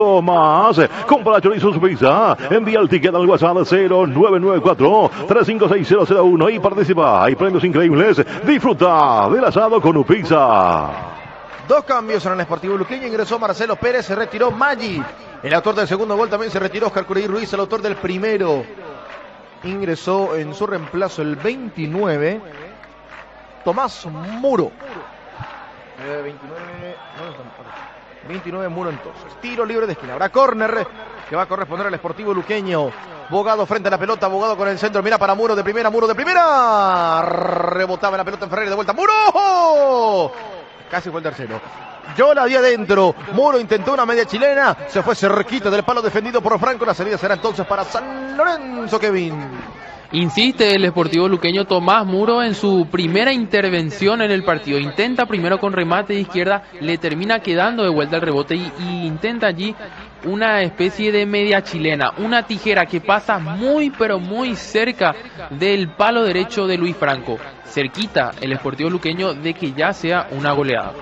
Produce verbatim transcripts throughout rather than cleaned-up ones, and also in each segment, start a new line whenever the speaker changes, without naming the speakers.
Más, compra chorizos pizza, envía el ticket al WhatsApp cero nueve nueve cuatro, tres cinco seis cero cero uno y participa. Hay premios increíbles. Disfruta del asado con Upizza.
Dos cambios en el Sportivo Luqueño. Ingresó Marcelo Pérez, se retiró Maggi. El autor del segundo gol también se retiró. Oscar Curí Ruiz, el autor del primero. Ingresó en su reemplazo el veintinueve, Tomás Muro. Eh, veintinueve, veintinueve Muro entonces. Tiro libre de esquina. Ahora córner que va a corresponder al Sportivo Luqueño. Bogado frente a la pelota. Bogado con el centro. Mira para Muro de primera. Muro de primera. Rebotaba la pelota en Ferreira. De vuelta. ¡Muro! Casi fue el tercero. Yo la di adentro. Muro intentó una media chilena. Se fue cerquita del palo defendido por Franco. La salida será entonces para San Lorenzo, Kevin.
Insiste el Sportivo Luqueño. Tomás Muro en su primera intervención en el partido. Intenta primero con remate de izquierda, le termina quedando de vuelta el rebote y, y intenta allí una especie de media chilena, una tijera que pasa muy pero muy cerca del palo derecho de Luis Franco. Cerquita el Sportivo Luqueño de que ya sea una goleada.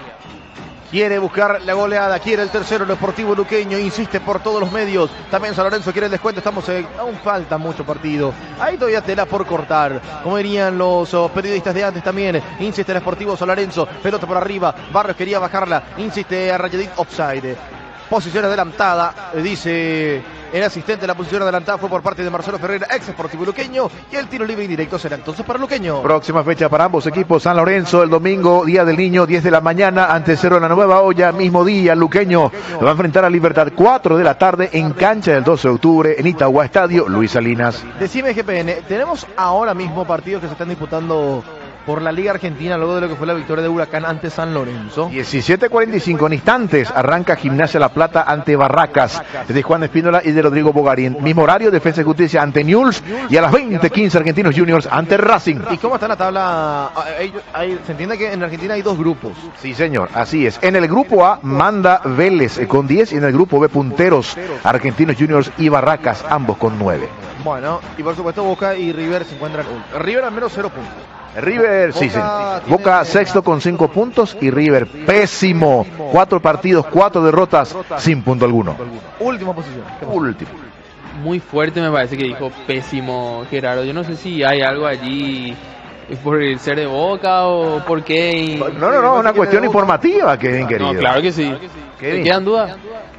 Quiere buscar la goleada, quiere el tercero el Sportivo Luqueño, insiste por todos los medios. También San Lorenzo quiere el descuento, estamos en, aún falta mucho partido. Ahí todavía tela por cortar, como dirían los oh, periodistas de antes también. Insiste el Sportivo San Lorenzo, pelota por arriba, Barrios quería bajarla, insiste a Rayadit, offside. Posición adelantada, dice el asistente, la posición adelantada fue por parte de Marcelo Ferreira, ex Sportivo Luqueño, y el tiro libre y directo será entonces para Luqueño.
Próxima fecha para ambos equipos, San Lorenzo el domingo, Día del Niño, diez de la mañana, ante Cerro de la Nueva Olla, mismo día, Luqueño va a enfrentar a Libertad, cuatro de la tarde, en cancha del doce de octubre, en Itagua Estadio, Luis Salinas.
Decime, G P N, tenemos ahora mismo partidos que se están disputando por la Liga Argentina, luego de lo que fue la victoria de Huracán ante San Lorenzo.
diecisiete cuarenta y cinco en instantes arranca Gimnasia La Plata ante Barracas, de Juan Espínola y de Rodrigo Bogarín. Mismo horario, Defensa y Justicia ante Newell's, y a las veinte quince Argentinos Juniors ante Racing.
¿Y cómo está la tabla? Hay, hay, se entiende que en Argentina hay dos grupos.
Sí, señor, así es. En el grupo A manda Vélez con diez y en el grupo B punteros Argentinos Juniors y Barracas, ambos con nueve.
Bueno, y por supuesto Boca y River se encuentran uno. River al menos cero puntos.
River,
Boca
sí, sí.
tiene...
Boca sexto con cinco puntos y River pésimo. Cuatro partidos, cuatro derrotas, sin punto alguno.
Última posición.
Último.
Muy fuerte me parece que dijo pésimo Gerardo. Yo no sé si hay algo allí por el ser de Boca o por qué.
No, no, no, una cuestión informativa, Kevin, querido.
No, claro que sí.
Kevin.
¿Te quedan dudas?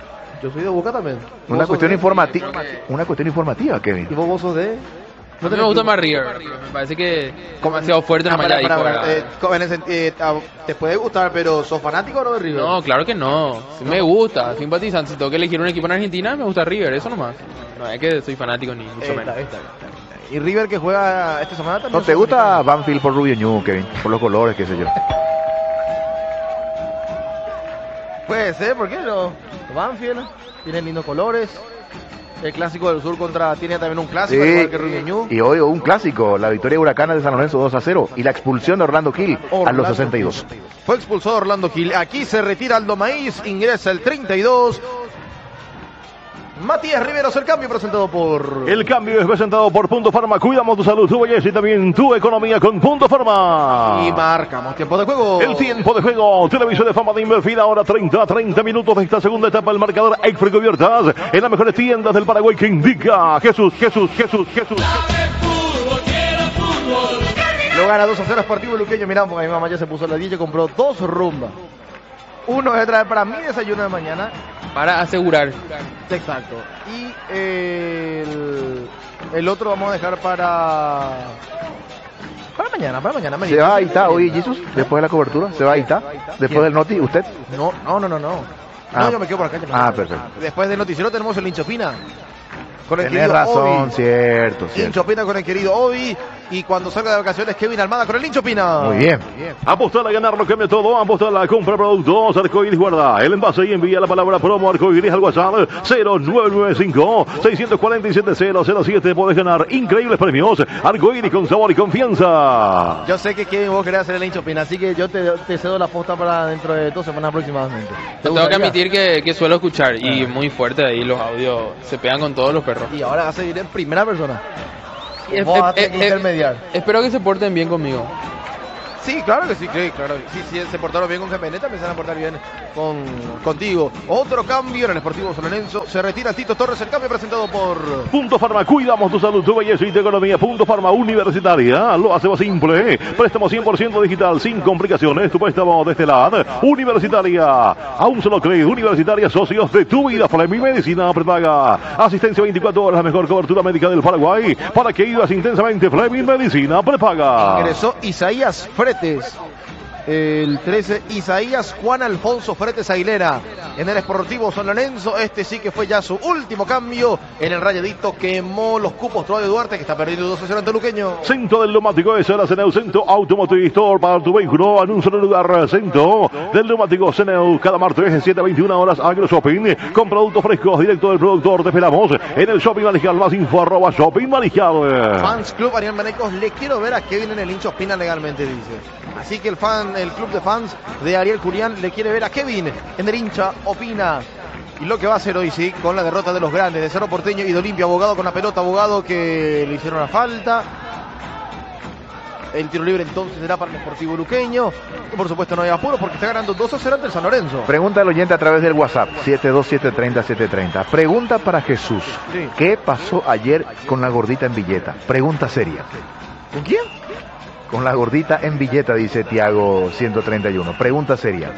Yo soy de Boca también.
Una cuestión informativa, una cuestión informativa, Kevin.
¿Y vos, vos sos de...?
No te me gusta más River, me parece que demasiado fuerte en
ah,
la
para, para,
malla.
eh, en ese, eh, te puede gustar, pero ¿sos fanático o no de River?
No, claro que no. Sí me gusta, simpatizante. Si tengo que elegir un equipo en Argentina, me gusta River, eso nomás. No es que soy fanático ni mucho menos.
Está, está, está. ¿Y River que juega esta semana también?
¿No te gusta Banfield por Rubio Ñu, Kevin? Por los colores, qué sé yo.
Puede ser, ¿por qué no? Banfield tiene lindos colores. El clásico del sur contra tiene también un clásico,
sí,
igual que Rubio.
Y hoy un clásico, la victoria de Huracanes de San Lorenzo dos a cero y la expulsión de Orlando Gil Orlando a los sesenta y dos.
Fue expulsado Orlando Gil. Aquí se retira Aldo Maíz, ingresa el treinta y dos. Matías Riveros, el cambio presentado por...
El cambio es presentado por Punto Farma. Cuidamos tu salud, tu belleza y también tu economía con Punto Farma.
Y marcamos tiempo de juego.
El tiempo de juego. Televisor de Fama de Inverfil. Ahora treinta, treinta minutos de esta segunda etapa. El marcador Exfre Cubiertas en las mejores tiendas del Paraguay que indica Jesús, Jesús, Jesús, Jesús.
Lo gana dos a cero Sportivo Luqueño. Mirá, porque mi mamá ya se puso la diez y compró dos rumbas. Uno es traer para mi desayuno de mañana.
Para asegurar.
Exacto. Y eh, el, el otro vamos a dejar para... Para mañana, para mañana.
¿Se va ahí está hoy, Jesús? Después de la cobertura. ¿Se va ahí está? Después del noti, ¿usted?
No, no, no, no. No,
ah,
no yo me quedo por acá.
Ah, perfecto.
Después del noticiero tenemos el Hinchopina. Con el
Tenés razón, Obi. cierto, cierto.
Hinchopina con el querido Obi. Y cuando salga de vacaciones, Kevin Almada con el Hinchopina.
Muy bien.
Apostar a ganar lo cambia todo. Apostar a la compra de productos. Arcoiris guarda el envase y envía la palabra promo Arcoiris al WhatsApp cero nueve nueve cinco, seis cuatro siete, cero cero siete. Podés ganar increíbles premios. Arcoiris con sabor y confianza.
Yo sé que Kevin vos querés hacer el Hinchopina, así que yo te, te cedo la posta para dentro de dos semanas aproximadamente.
Tengo que admitir que, que suelo escuchar y muy fuerte ahí los audios se pegan con todos los perros.
Y ahora vas a ir en primera persona.
Es,
Vos
es,
vas a tener
es,
que intermediar.
Espero que se porten bien conmigo.
Sí, claro que sí, sí, claro. Sí, sí, se portaron bien con Gemene, también se van a portar bien con, contigo. Otro cambio en el Sportivo San Lorenzo. Se retira Tito Torres, el cambio presentado por...
Punto Farma, cuidamos tu salud, tu belleza y tu economía. Punto Farma Universitaria, lo hacemos simple. Préstamo cien por ciento digital, sin complicaciones. Tu préstamo desde la A D Universitaria. A un solo crédito, Universitaria, socios de tu vida. Fleming Medicina prepaga. Asistencia veinticuatro horas, la mejor cobertura médica del Paraguay. Para que vivas intensamente, Fleming Medicina prepaga.
Ingresó Isaías Fretes. El trece, Isaías Juan Alfonso Fretes Aguilera en el Sportivo San Lorenzo. Este sí que fue ya su último cambio en el rayadito. Quemó los cupos Troy Duarte, que está perdiendo dos a cero ante Luqueño.
Centro del Neumático es el Ceneu, Centro Automotive Store para tu vehículo en un solo lugar. Centro del Neumático Ceneu, cada martes siete a veintiuna horas Agro Shopping con productos frescos directo del productor. Te esperamos en el Shopping Marijal. Más info arroba Shopping Marijal.
Fans Club Ariel Manecos, le quiero ver a Kevin en el hincha opina legalmente, dice. Así que el fan, el club de fans de Ariel Curián le quiere ver a Kevin en el hincha opina. Y lo que va a hacer hoy, sí, con la derrota de los grandes, de Cerro Porteño y de Olimpia. Abogado con la pelota, Abogado que le hicieron la falta. El tiro libre entonces será para el Sportivo Luqueño. Y por supuesto no hay apuro porque está ganando dos a cero ante el San Lorenzo.
Pregunta al oyente a través del WhatsApp siete dos siete, tres cero siete tres cero. Pregunta para Jesús.
Sí.
¿Qué pasó ayer con la gordita en Villeta? Pregunta seria.
¿Con quién?
Con la gordita en Villeta, dice Tiago ciento treinta y uno. Pregunta seria.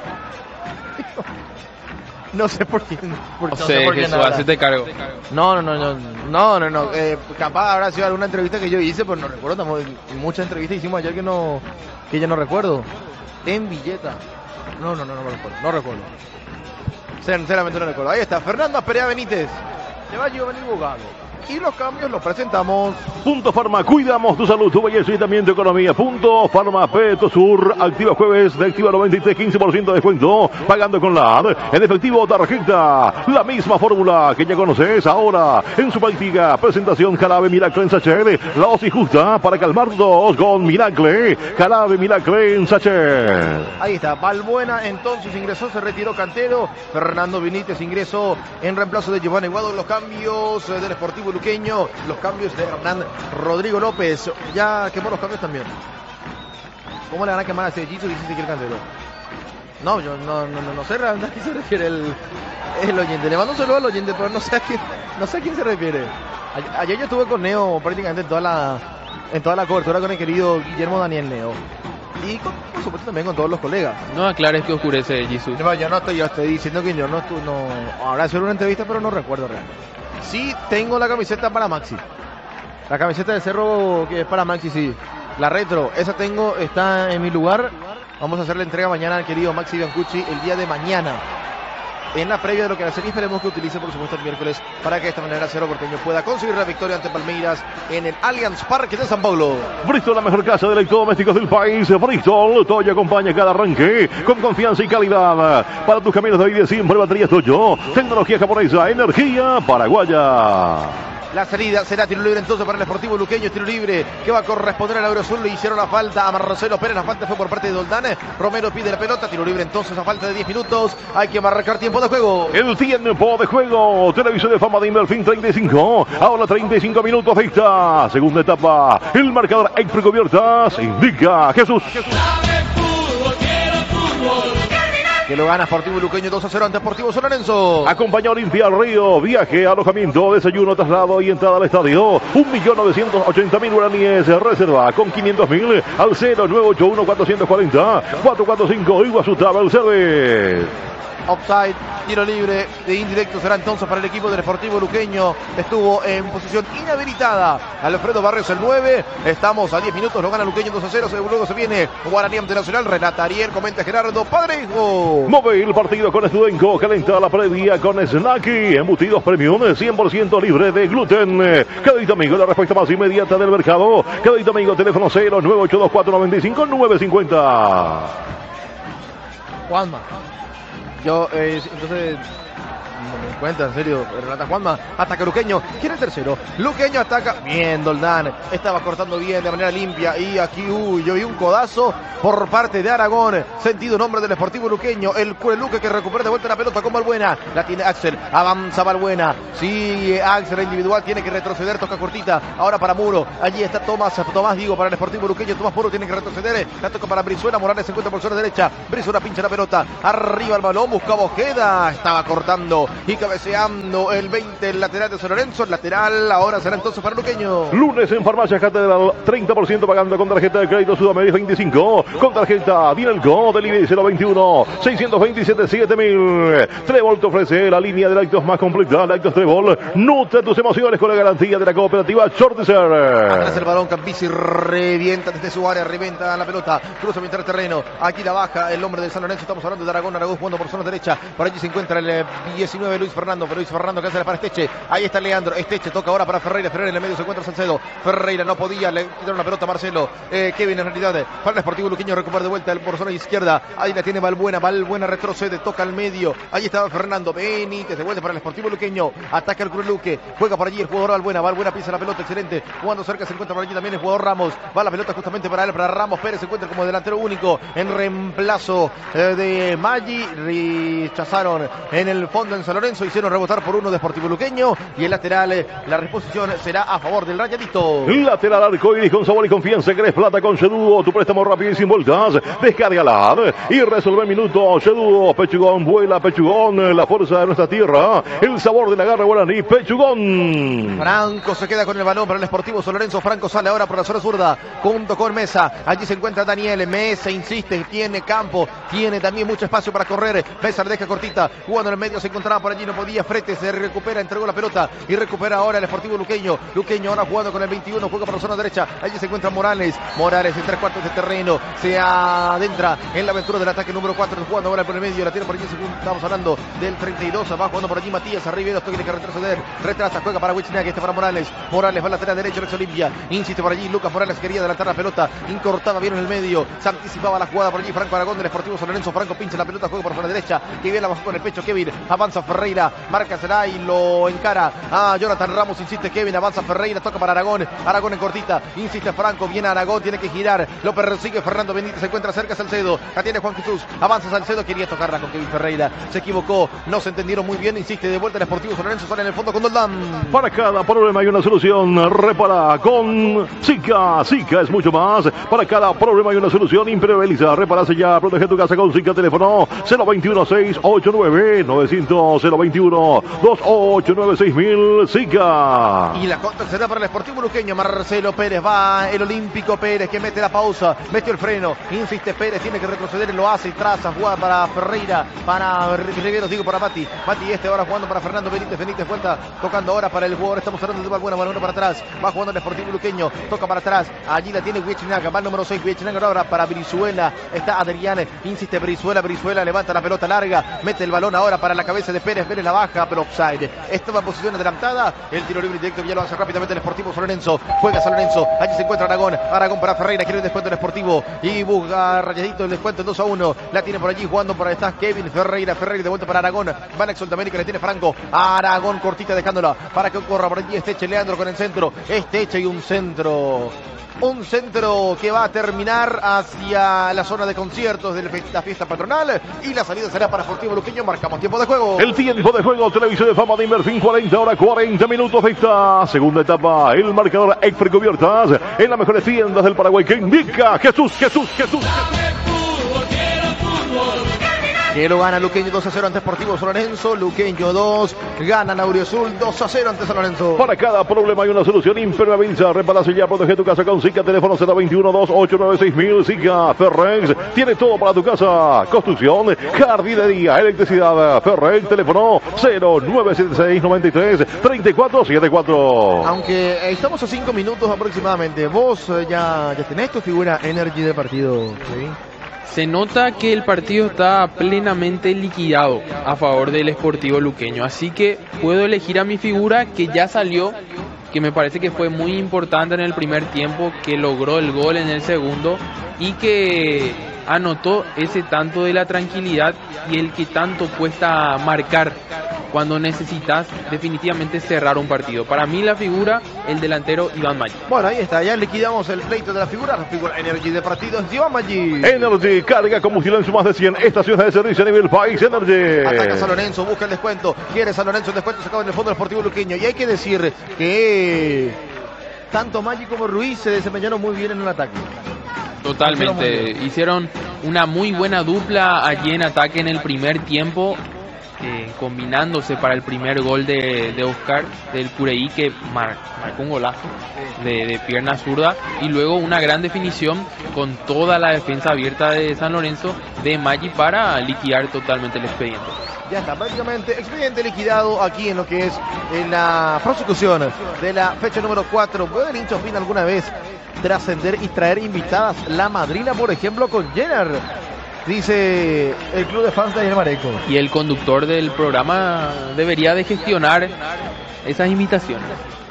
No sé por quién. Por,
No
no
sé,
por quién
Jesús,
habla.
hacete cargo.
No, no, no, no, no, no, no. Eh, capaz habrá sido alguna entrevista que yo hice, pero no recuerdo. Estamos, muchas entrevistas hicimos ayer que no, que ya no recuerdo. En Villeta. No, no, no, no me recuerdo. No recuerdo. Sinceramente no recuerdo. Ahí está, Fernanda Perea Benítez. Se va a Giovanni Bogado. Y los cambios los presentamos.
Punto Farma, cuidamos tu salud, tu belleza y también tu economía. Punto Farma Peto Sur, activa jueves de Activa noventa y tres, quince por ciento de descuento, pagando con la A D, en efectivo o tarjeta. La misma fórmula que ya conoces ahora en su práctica. Presentación Jarabe Miracle en Sachet, la dosis justa para calmar dos con Miracle. Jarabe Miracle en Sachet.
Ahí está, Valbuena entonces ingresó, se retiró Cantero. Fernando Benítez ingresó en reemplazo de Giovanni Guado. Los cambios eh, del Sportivo Luqueño, los cambios de Hernán Rodrigo López. Ya quemó los cambios también. ¿Cómo le van a quemar a ese Jitsu? Dice que el Cantero. No, yo no, no, no, no sé realmente a qué se refiere el, el oyente. Le mando un saludo al oyente, pero no sé a quién, no sé a quién se refiere. A- Ayer yo estuve con Neo prácticamente en toda la, en toda la cobertura con el querido Guillermo Daniel Neo. Y con, por supuesto también con todos los colegas.
No aclares que oscurece, Jesús.
No, yo no estoy, yo estoy diciendo que yo no estuve, no, habrá sido una entrevista, pero no recuerdo realmente. Sí tengo la camiseta para Maxi. La camiseta de Cerro que es para Maxi, sí. La retro, esa tengo, está en mi lugar. Vamos a hacer la entrega mañana al querido Maxi Biancucci el día de mañana. En la previa de lo que va a ser, y esperemos que utilice por supuesto el miércoles para que de esta manera Cerro Porteño pueda conseguir la victoria ante Palmeiras en el Allianz Parque de San Paulo.
Bristol, la mejor casa de electrodomésticos del país. Bristol, Toyo acompaña cada arranque con confianza y calidad. Para tus caminos de vida siempre baterías Toyo. Tecnología japonesa, energía paraguaya.
La salida será tiro libre entonces para el Sportivo Luqueño, tiro libre que va a corresponder al Aerosur. Le hicieron la falta a Marcelo Pérez, la falta fue por parte de Doldán. Romero pide la pelota, tiro libre entonces a falta de diez minutos. Hay que marcar tiempo de juego.
El tiempo de juego. Televisión de fama de Inverfin treinta y cinco. Ahora treinta y cinco minutos de esta segunda etapa. El marcador en precubiertas indica Jesús.
Que lo gana Sportivo Luqueño dos a cero ante Sportivo San Lorenzo.
Acompaña a Olimpia al Río. Viaje, alojamiento, desayuno, traslado y entrada al estadio. un millón novecientos ochenta mil guaraníes. Reserva con quinientos mil al cero nueve ocho uno cuatro cuatro cero cuatro cuatro cinco Iguazú Travel Service.
Offside, tiro libre de indirecto será entonces para el equipo del Sportivo Luqueño. Estuvo en posición inhabilitada Alfredo Barrios el nueve. Estamos a diez minutos, lo gana Luqueño dos a cero. Luego se viene Guaraní Internacional. Relata Ariel, comenta Gerardo Padre Hijo.
Móvil el partido con Estudenco. Calenta la previa con Snacky. Embutidos premium cien por ciento libre de gluten. Crédito Amigo, la respuesta más inmediata del mercado. Crédito Amigo, teléfono cero nueve ocho dos cuatro nueve cinco nueve cinco cero.
Juanma. Yo, eh, entonces, me cuenta, en serio, Renata Juanma, ataca Luqueño, quiere el tercero, Luqueño ataca, bien Doldán, estaba cortando bien de manera limpia y aquí, uy, yo vi un codazo por parte de Aragón, sentido nombre del Sportivo Luqueño, el Cureluque que recupera de vuelta la pelota con Balbuena, la tiene Axel, avanza Balbuena, sigue Axel individual, tiene que retroceder, toca cortita, ahora para Muro, allí está Tomás, Tomás digo, para el Sportivo Luqueño, Tomás Muro tiene que retroceder, la toca para Brizuela, Morales se encuentra por zona derecha, Brizuela pincha la pelota, arriba el balón, buscaba Ojeda, estaba cortando y cabeceando el veinte, el lateral de San Lorenzo, el lateral ahora será entonces para Luqueño.
Lunes en Farmacia Catedral, treinta por ciento pagando con tarjeta de crédito Sudamérica veinticinco, con tarjeta Dinelco, delivery cero veintiuno, seiscientos veintisiete, siete mil. Trébol te ofrece la línea de lácteos más completa, lácteos Trébol, nutre tus emociones con la garantía de la cooperativa Shortizer.
Atrás el balón, Campisi revienta desde su área, revienta la pelota, cruza mitad del terreno, aquí la baja el hombre del San Lorenzo, estamos hablando de Aragón, Aragón jugando por zona derecha, por allí se encuentra el diecinueve Luis Fernando, Luis Fernando que hace para Esteche, ahí está Leandro, Esteche toca ahora para Ferreira, Ferreira en el medio se encuentra Salcedo, Ferreira no podía, le quitaron la pelota a Marcelo, eh, Kevin en realidad, para el Sportivo Luqueño recupera de vuelta el por zona izquierda, ahí la tiene Balbuena, Balbuena retrocede, toca al medio, ahí estaba Fernando Benítez, de vuelta para el Sportivo Luqueño, ataca el Cureluque, juega por allí el jugador Balbuena, Balbuena pisa la pelota, excelente, jugando cerca se encuentra por allí también el jugador Ramos, va la pelota justamente para él, para Ramos, Pérez se encuentra como delantero único en reemplazo eh, de Maggi, rechazaron en el fondo en San Lorenzo, hicieron rebotar por uno de Sportivo Luqueño y el lateral, eh, la reposición será a favor del Rayadito.
Lateral arcoíris con sabor y confianza, ¿querés plata con Sheduo? Tu préstamo rápido y sin vueltas, descárgala y resolve minutos. Sheduo, Pechugón, vuela Pechugón, la fuerza de nuestra tierra, el sabor de la garra guaraní, Pechugón.
Franco se queda con el balón para el Sportivo San Lorenzo, Franco sale ahora por la zona zurda, junto con Mesa, allí se encuentra Daniel, Mesa insiste, tiene campo, tiene también mucho espacio para correr, Mesa le deja cortita, jugando en el medio se encontraba por allí, no podía, Frete se recupera, entregó la pelota y recupera ahora el Sportivo Luqueño, Luqueño ahora jugando con el veintiuno, juega por la zona derecha, allí se encuentra Morales, Morales en tres cuartos de terreno, se adentra en la aventura del ataque número cuatro, jugando ahora por el medio, la tiene por allí, estamos hablando del treinta y dos, va jugando por allí Matías, arriba, tiene que retroceder, retrasa, juega para Huichinaga, este para Morales, Morales va al lateral derecho, Rex Olimpia, insiste por allí, Lucas Morales quería adelantar la pelota, incortaba bien en el medio, se anticipaba la jugada por allí, Franco Aragón del Sportivo San Lorenzo, Franco pincha la pelota, juega por la derecha, que bien la bajó con el pecho, Kevin, avanza Ferreira, marca será y lo encara, ah, Jonathan Ramos, insiste Kevin, avanza Ferreira, toca para Aragón, Aragón en cortita, insiste Franco, viene Aragón, tiene que girar, lo persigue Fernando Benítez, se encuentra cerca Salcedo, la tiene Juan Jesús, avanza Salcedo, quería tocarla con Kevin Ferreira, se equivocó, no se entendieron muy bien, insiste de vuelta el Sportivo San Lorenzo, sale en el fondo con Doldán.
Para cada problema hay una solución, repara con Zika, Zika es mucho más, para cada problema hay una solución, impermeabiliza, reparase ya, protege tu casa con Zika, teléfono cero veintiuno, seis ocho nueve, novecientos, cero veintiuno, dos ocho nueve, seis mil, Zika.
Y la contra será para el Sportivo Luqueño, Marcelo Pérez, va el Olímpico Pérez que mete la pausa, metió el freno, insiste Pérez, tiene que retroceder, lo hace y traza, juega para Ferreira, para Riveros, digo para Mati, Mati este ahora jugando para Fernando Benítez, Benítez vuelta, tocando ahora para el jugador, estamos hablando de Balbuena, Balbuena para atrás, va jugando el Sportivo Luqueño, toca para atrás, allí la tiene Huichinaga, va el número seis, Huichinaga ahora para Brizuela, está Adrián, insiste Brizuela, Brizuela levanta la pelota larga, mete el balón ahora para la cabeza de Pérez, Pérez la baja, pero offside, estaba en posición adelantada, el tiro libre directo ya lo hace rápidamente el Sportivo San Lorenzo, juega San Lorenzo, allí se encuentra Aragón, Aragón para Ferreira, quiere el descuento del Sportivo, y busca Rayadito el descuento, dos a uno, la tiene por allí jugando por ahí está Kevin Ferreira, Ferreira de vuelta para Aragón, van a Exalta América, le tiene Franco, Aragón cortita dejándola, para que corra por allí Esteche, Leandro con el centro, Esteche y un centro, un centro que va a terminar hacia la zona de conciertos de la fiesta patronal y la salida será para Sportivo Luqueño, marcamos tiempo de juego.
El tiempo de juego, Televisión de Fama de Inmerfín, cuarenta horas, cuarenta minutos de esta segunda etapa, el marcador Exfre Cubiertas en las mejores tiendas del Paraguay que indica Jesús, Jesús, Jesús.
Que lo gana Luqueño dos a cero ante Sportivo San Lorenzo, Luqueño dos, gana Nauriazul dos a cero ante San Lorenzo.
Para cada problema hay una solución, impermeabiliza, reparación ya, protege tu casa con Zika, teléfono cero veintiuno, dos ocho nueve, seis mil, Zika, Ferrex, tiene todo para tu casa, construcción, jardinería, electricidad, Ferrex, teléfono cero nueve siete seis, noventa y tres, treinta y cuatro setenta y cuatro.
Aunque estamos a cinco minutos aproximadamente, vos eh, ya, ya tenés tu figura Energy del partido, ¿sí?
Se nota que el partido está plenamente liquidado a favor del Sportivo Luqueño, así que puedo elegir a mi figura que ya salió, que me parece que fue muy importante en el primer tiempo, que logró el gol en el segundo y que anotó ese tanto de la tranquilidad y el que tanto cuesta marcar cuando necesitas definitivamente cerrar un partido. Para mí la figura, el delantero Iván Maggi.
Bueno, ahí está, ya liquidamos el pleito de la figura, la figura Energy de partidos, Iván Maggi.
Energy, carga combustible en su más de cien estaciones de servicio a nivel país. Energy.
Ataca San Lorenzo, busca el descuento, quiere San Lorenzo el descuento sacado en el fondo del Sportivo Luqueño. Y hay que decir que tanto Maggi como Ruiz se desempeñaron muy bien en el ataque.
Totalmente, hicieron una muy buena dupla allí en ataque en el primer tiempo, eh, combinándose para el primer gol de, de Oscar del Cureí, que mar, marcó un golazo de, de pierna zurda, y luego una gran definición con toda la defensa abierta de San Lorenzo de Maggi para liquidar totalmente el expediente.
Ya está, prácticamente expediente liquidado aquí en lo que es en la prosecución de la fecha número cuatro. ¿Puede el hincha Opina alguna vez trascender y traer invitadas la madrina, por ejemplo, con Jenner? Dice el club de fans de Ayer Mareco.
Y el conductor del programa debería de gestionar esas invitaciones.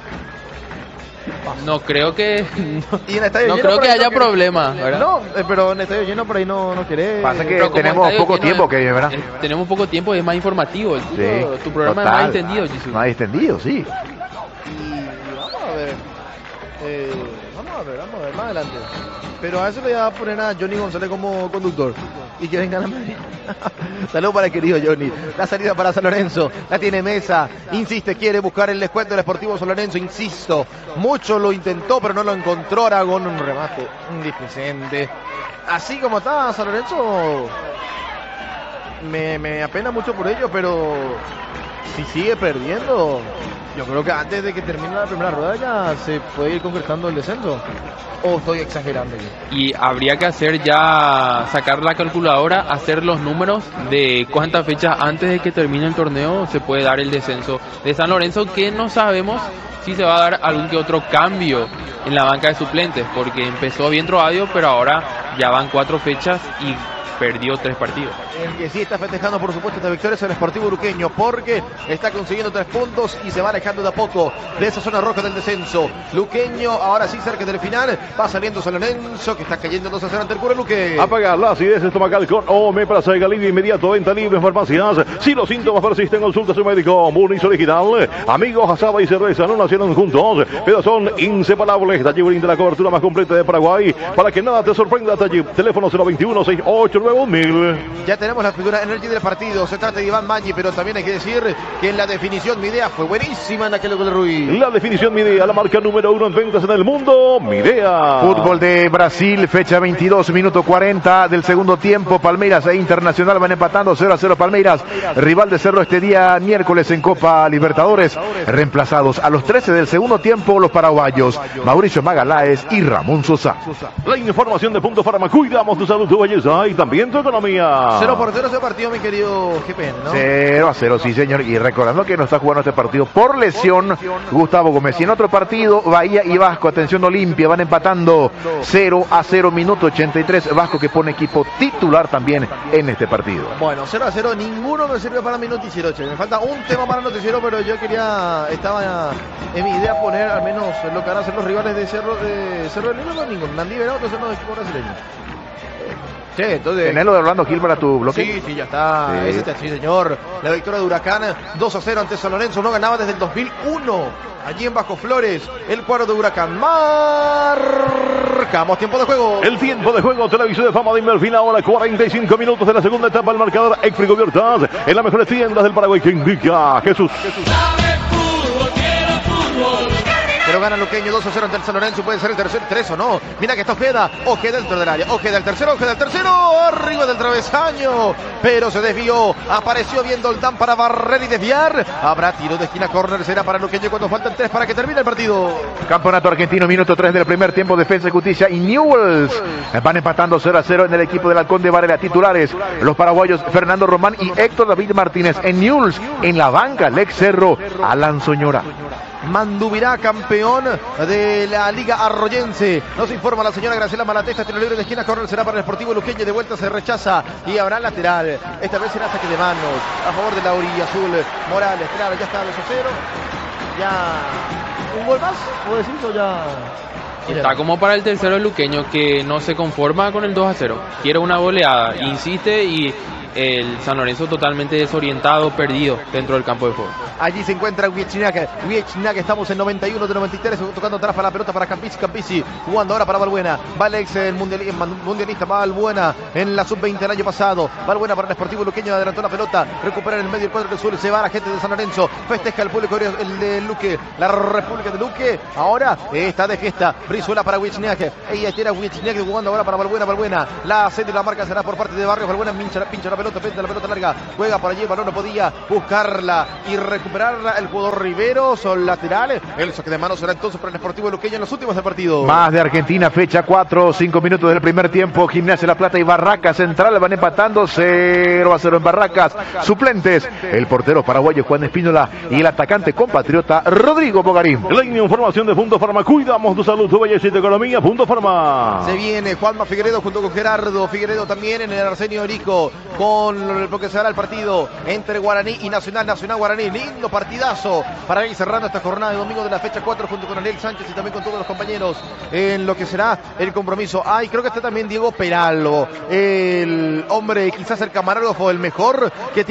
No creo que
y en estadio
no
lleno
creo que haya
no
problema, ¿verdad?
No, eh, pero en estadio lleno por ahí no, no querés.
Pasa que tenemos poco tiempo, que ¿verdad?
Eh, tenemos poco tiempo y es más informativo. El tuyo,
Sí,
tu programa
total.
es más extendido, Jesús.
Más extendido, sí.
Y vamos a ver. Eh, vamos a ver, vamos a ver, más adelante. Pero a eso le voy a poner a Johnny González como conductor. Y que venga la Madrid. Saludos para el querido Johnny. La salida para San Lorenzo. La tiene Mesa. Insiste, quiere buscar el descuento del Sportivo San Lorenzo. Insisto. Mucho lo intentó, pero no lo encontró. Aragón, un remate indisplicente. Así como está San Lorenzo, me, me apena mucho por ello, pero si sigue perdiendo, yo creo que antes de que termine la primera rueda ya se puede ir concretando el descenso. ¿O estoy exagerando yo?
Y habría que hacer ya, sacar la calculadora, hacer los números de cuántas fechas antes de que termine el torneo se puede dar el descenso de San Lorenzo, que no sabemos si se va a dar algún que otro cambio en la banca de suplentes, porque empezó bien Troadio, pero ahora ya van cuatro fechas y perdió tres partidos.
El que sí está festejando, por supuesto, esta victoria es el Sportivo Uruqueño, porque está consiguiendo tres puntos y se va alejando de a poco de esa zona roja del descenso. Luqueño, ahora sí cerca del final, va saliendo San Lorenzo, que está cayendo dos a cero ante el Cura Luque.
Apagar la acidez estomacal con Omeprazol alivio inmediato, venta libre en farmacias. Si los síntomas persisten, consulta a su médico. Muniz Original, amigos, asada y cerveza no nacieron juntos, pero son inseparables. Taller brinda la cobertura más completa de Paraguay para que nada te sorprenda. Taller, teléfono cero veintiuno, seiscientos ochenta y nueve mil.
Ya tenemos la figura Energy del partido. Se trata de Iván Maggi, pero también hay que decir que en la definición Midea fue buenísima en aquel gol de Ruiz.
La definición Midea, la marca número uno en ventas en el mundo. Midea.
Fútbol de Brasil, fecha veintidós, minuto cuarenta del segundo tiempo. Palmeiras e Internacional van empatando cero a cero. Palmeiras, rival de Cerro este día miércoles en Copa Libertadores. Reemplazados a los trece del segundo tiempo los paraguayos Mauricio Magaláes y Ramón Sosa.
La información de Punto Farma. Cuidamos tu salud, tu belleza y también tu economía.
cero por cero ese partido, mi querido G P N, ¿no?
cero a cero, sí señor. Y recordando que no está jugando este partido por lesión Gustavo Gómez. Y en otro partido, Bahía y Vasco, atención Olimpia, van empatando cero a cero, minuto ochenta y tres. Vasco que pone equipo titular también en este partido.
Bueno, cero a cero, ninguno me sirve para mi noticiero, che. Me falta un tema para el noticiero, pero yo quería, estaba en mi idea poner al menos lo que van a hacer los rivales de Cerro de Cerro del Nilo, no ninguno. Nandí Verón, entonces no equipos brasileños. Sí, entonces...
¿Tenés lo de Orlando Gil para tu bloque?
Sí, sí, ya está.
Sí.
Ese está, sí, señor. La victoria de Huracán, dos a cero ante San Lorenzo. No ganaba desde el dos mil uno. Allí en Bajo Flores, el cuadro de Huracán. Marcamos tiempo de juego.
El tiempo de juego, Televisión de Fama de Inmerfil, ahora cuarenta y cinco minutos de la segunda etapa. El marcador Exfrigobiertas en las mejores tiendas del Paraguay, que indica Jesús.
Pero gana Luqueño dos a cero ante el San Lorenzo. Puede ser el tercer, tres o no. Mira que está Ojeda. Ojeda dentro del área. Ojeda el tercero. Ojeda el tercero. Arriba del travesaño. Pero se desvió. Apareció bien Doldán para barrer y desviar. Habrá tiro de esquina. Córner será para Luqueño cuando faltan tres para que termine el partido.
Campeonato argentino, minuto tres del primer tiempo. Defensa y Justicia y Newell's van empatando cero a cero en el equipo del Halcón de Varela. Titulares, los paraguayos Fernando Román y Héctor David Martínez. En Newell's, en la banca, Lex Cerro, Alan Soñora.
Mandubirá, campeón de la Liga Arroyense. Nos informa la señora Graciela Malatesta. Tiro libre de esquina. Corner será para el Sportivo Luqueño. De vuelta se rechaza y habrá lateral. Esta vez será ataque de manos a favor de la orilla azul. Morales, claro, ya está dos a cero. Ya. ¿Un gol más? ¿Puedo decir o ya?
Está como para el tercero Luqueño, que no se conforma con el dos a cero. Quiere una goleada. Insiste y el San Lorenzo totalmente desorientado, perdido dentro del campo de juego.
Allí se encuentra Wiechinac. Wiechinac, estamos en noventa y uno de noventa y tres, tocando atrás para la pelota para Campisi. Campisi jugando ahora para Balbuena. Va Alex, el mundialista, mundialista Balbuena en la sub veinte el año pasado. Balbuena para el Sportivo Luqueño, adelantó la pelota, recupera en el medio el cuadro del sur, se va la gente de San Lorenzo, festeja el público, el de Luque, la República de Luque. Ahora está de fiesta. Brizuela para Wiechinac. Ella tira Wiechinac jugando ahora para Balbuena. Balbuena, la sede y la marca será por parte de Barrios. Balbuena pincha, pincha la pelota, pincha la pelota larga, juega por allí, el balón no podía buscarla y recuperarla el jugador Rivero, son laterales. El saque de mano será entonces para el Sportivo Luqueño en los últimos del partido.
Más de Argentina, fecha cuatro, cinco minutos del primer tiempo. Gimnasia La Plata y Barracas Central van empatando cero a cero en Barracas. Suplentes, el portero paraguayo Juan Espínola y el atacante compatriota Rodrigo Bogarín.
La información de Punto Farma, cuidamos tu salud, tu belleza y tu economía. Punto Farma.
Se viene Juanma Figueredo junto con Gerardo Figueredo también en el Arsenio Orico, con lo que será el partido entre Guaraní y Nacional. Nacional Guaraní, lindo partidazo para ir cerrando esta jornada de domingo de la fecha cuatro junto con Ariel Sánchez y también con todos los compañeros en lo que será el compromiso. Ay, creo que está también Diego Peralvo, el hombre, quizás el camarógrafo, el mejor que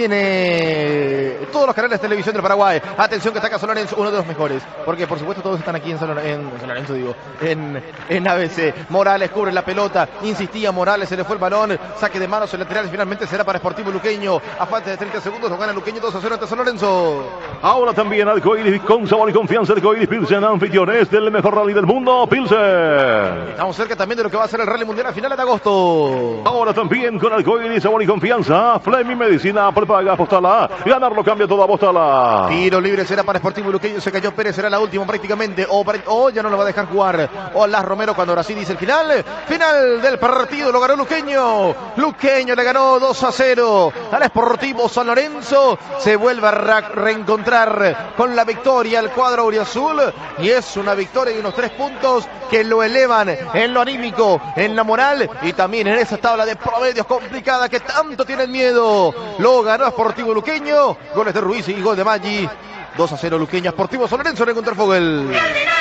tiene todos los canales de televisión del Paraguay. Atención que está acá San Lorenzo, uno de los mejores, porque por supuesto todos están aquí en San Lorenzo, en, San Lorenzo digo, en, en A B C. Morales cubre la pelota, insistía Morales, se le fue el balón, saque de manos el lateral, finalmente será para Sportivo Luqueño. A falta de treinta segundos lo gana Luqueño dos a cero ante San Lorenzo.
Ahora también Arcoiris con sabor y confianza. Arcoiris Pilsen, anfitriones del mejor rally del mundo, Pilsen.
Estamos cerca también de lo que va a ser el Rally Mundial a finales de agosto.
Ahora también con Arcoiris, sabor y confianza. Fleming Medicina, prepaga, apostala. Ganarlo cambia todo, apostala.
Tiro libre será para Sportivo Luqueño. Se cayó Pérez, será la última prácticamente. O, o ya no lo va a dejar jugar. O Las Romero cuando ahora sí dice el final. Final del partido, lo ganó Luqueño. Luqueño le ganó dos a cero al Sportivo San Lorenzo. Se vuelve a re reencontrar con la victoria el cuadro auriazul. Y es una victoria y unos tres puntos que lo elevan en lo anímico, en la moral y también en esa tabla de promedios complicada que tanto tienen miedo. Lo ganó Sportivo Luqueño, goles de Ruiz y gol de Maggi. dos a cero Luqueño, Sportivo San Lorenzo en el Contrafogel.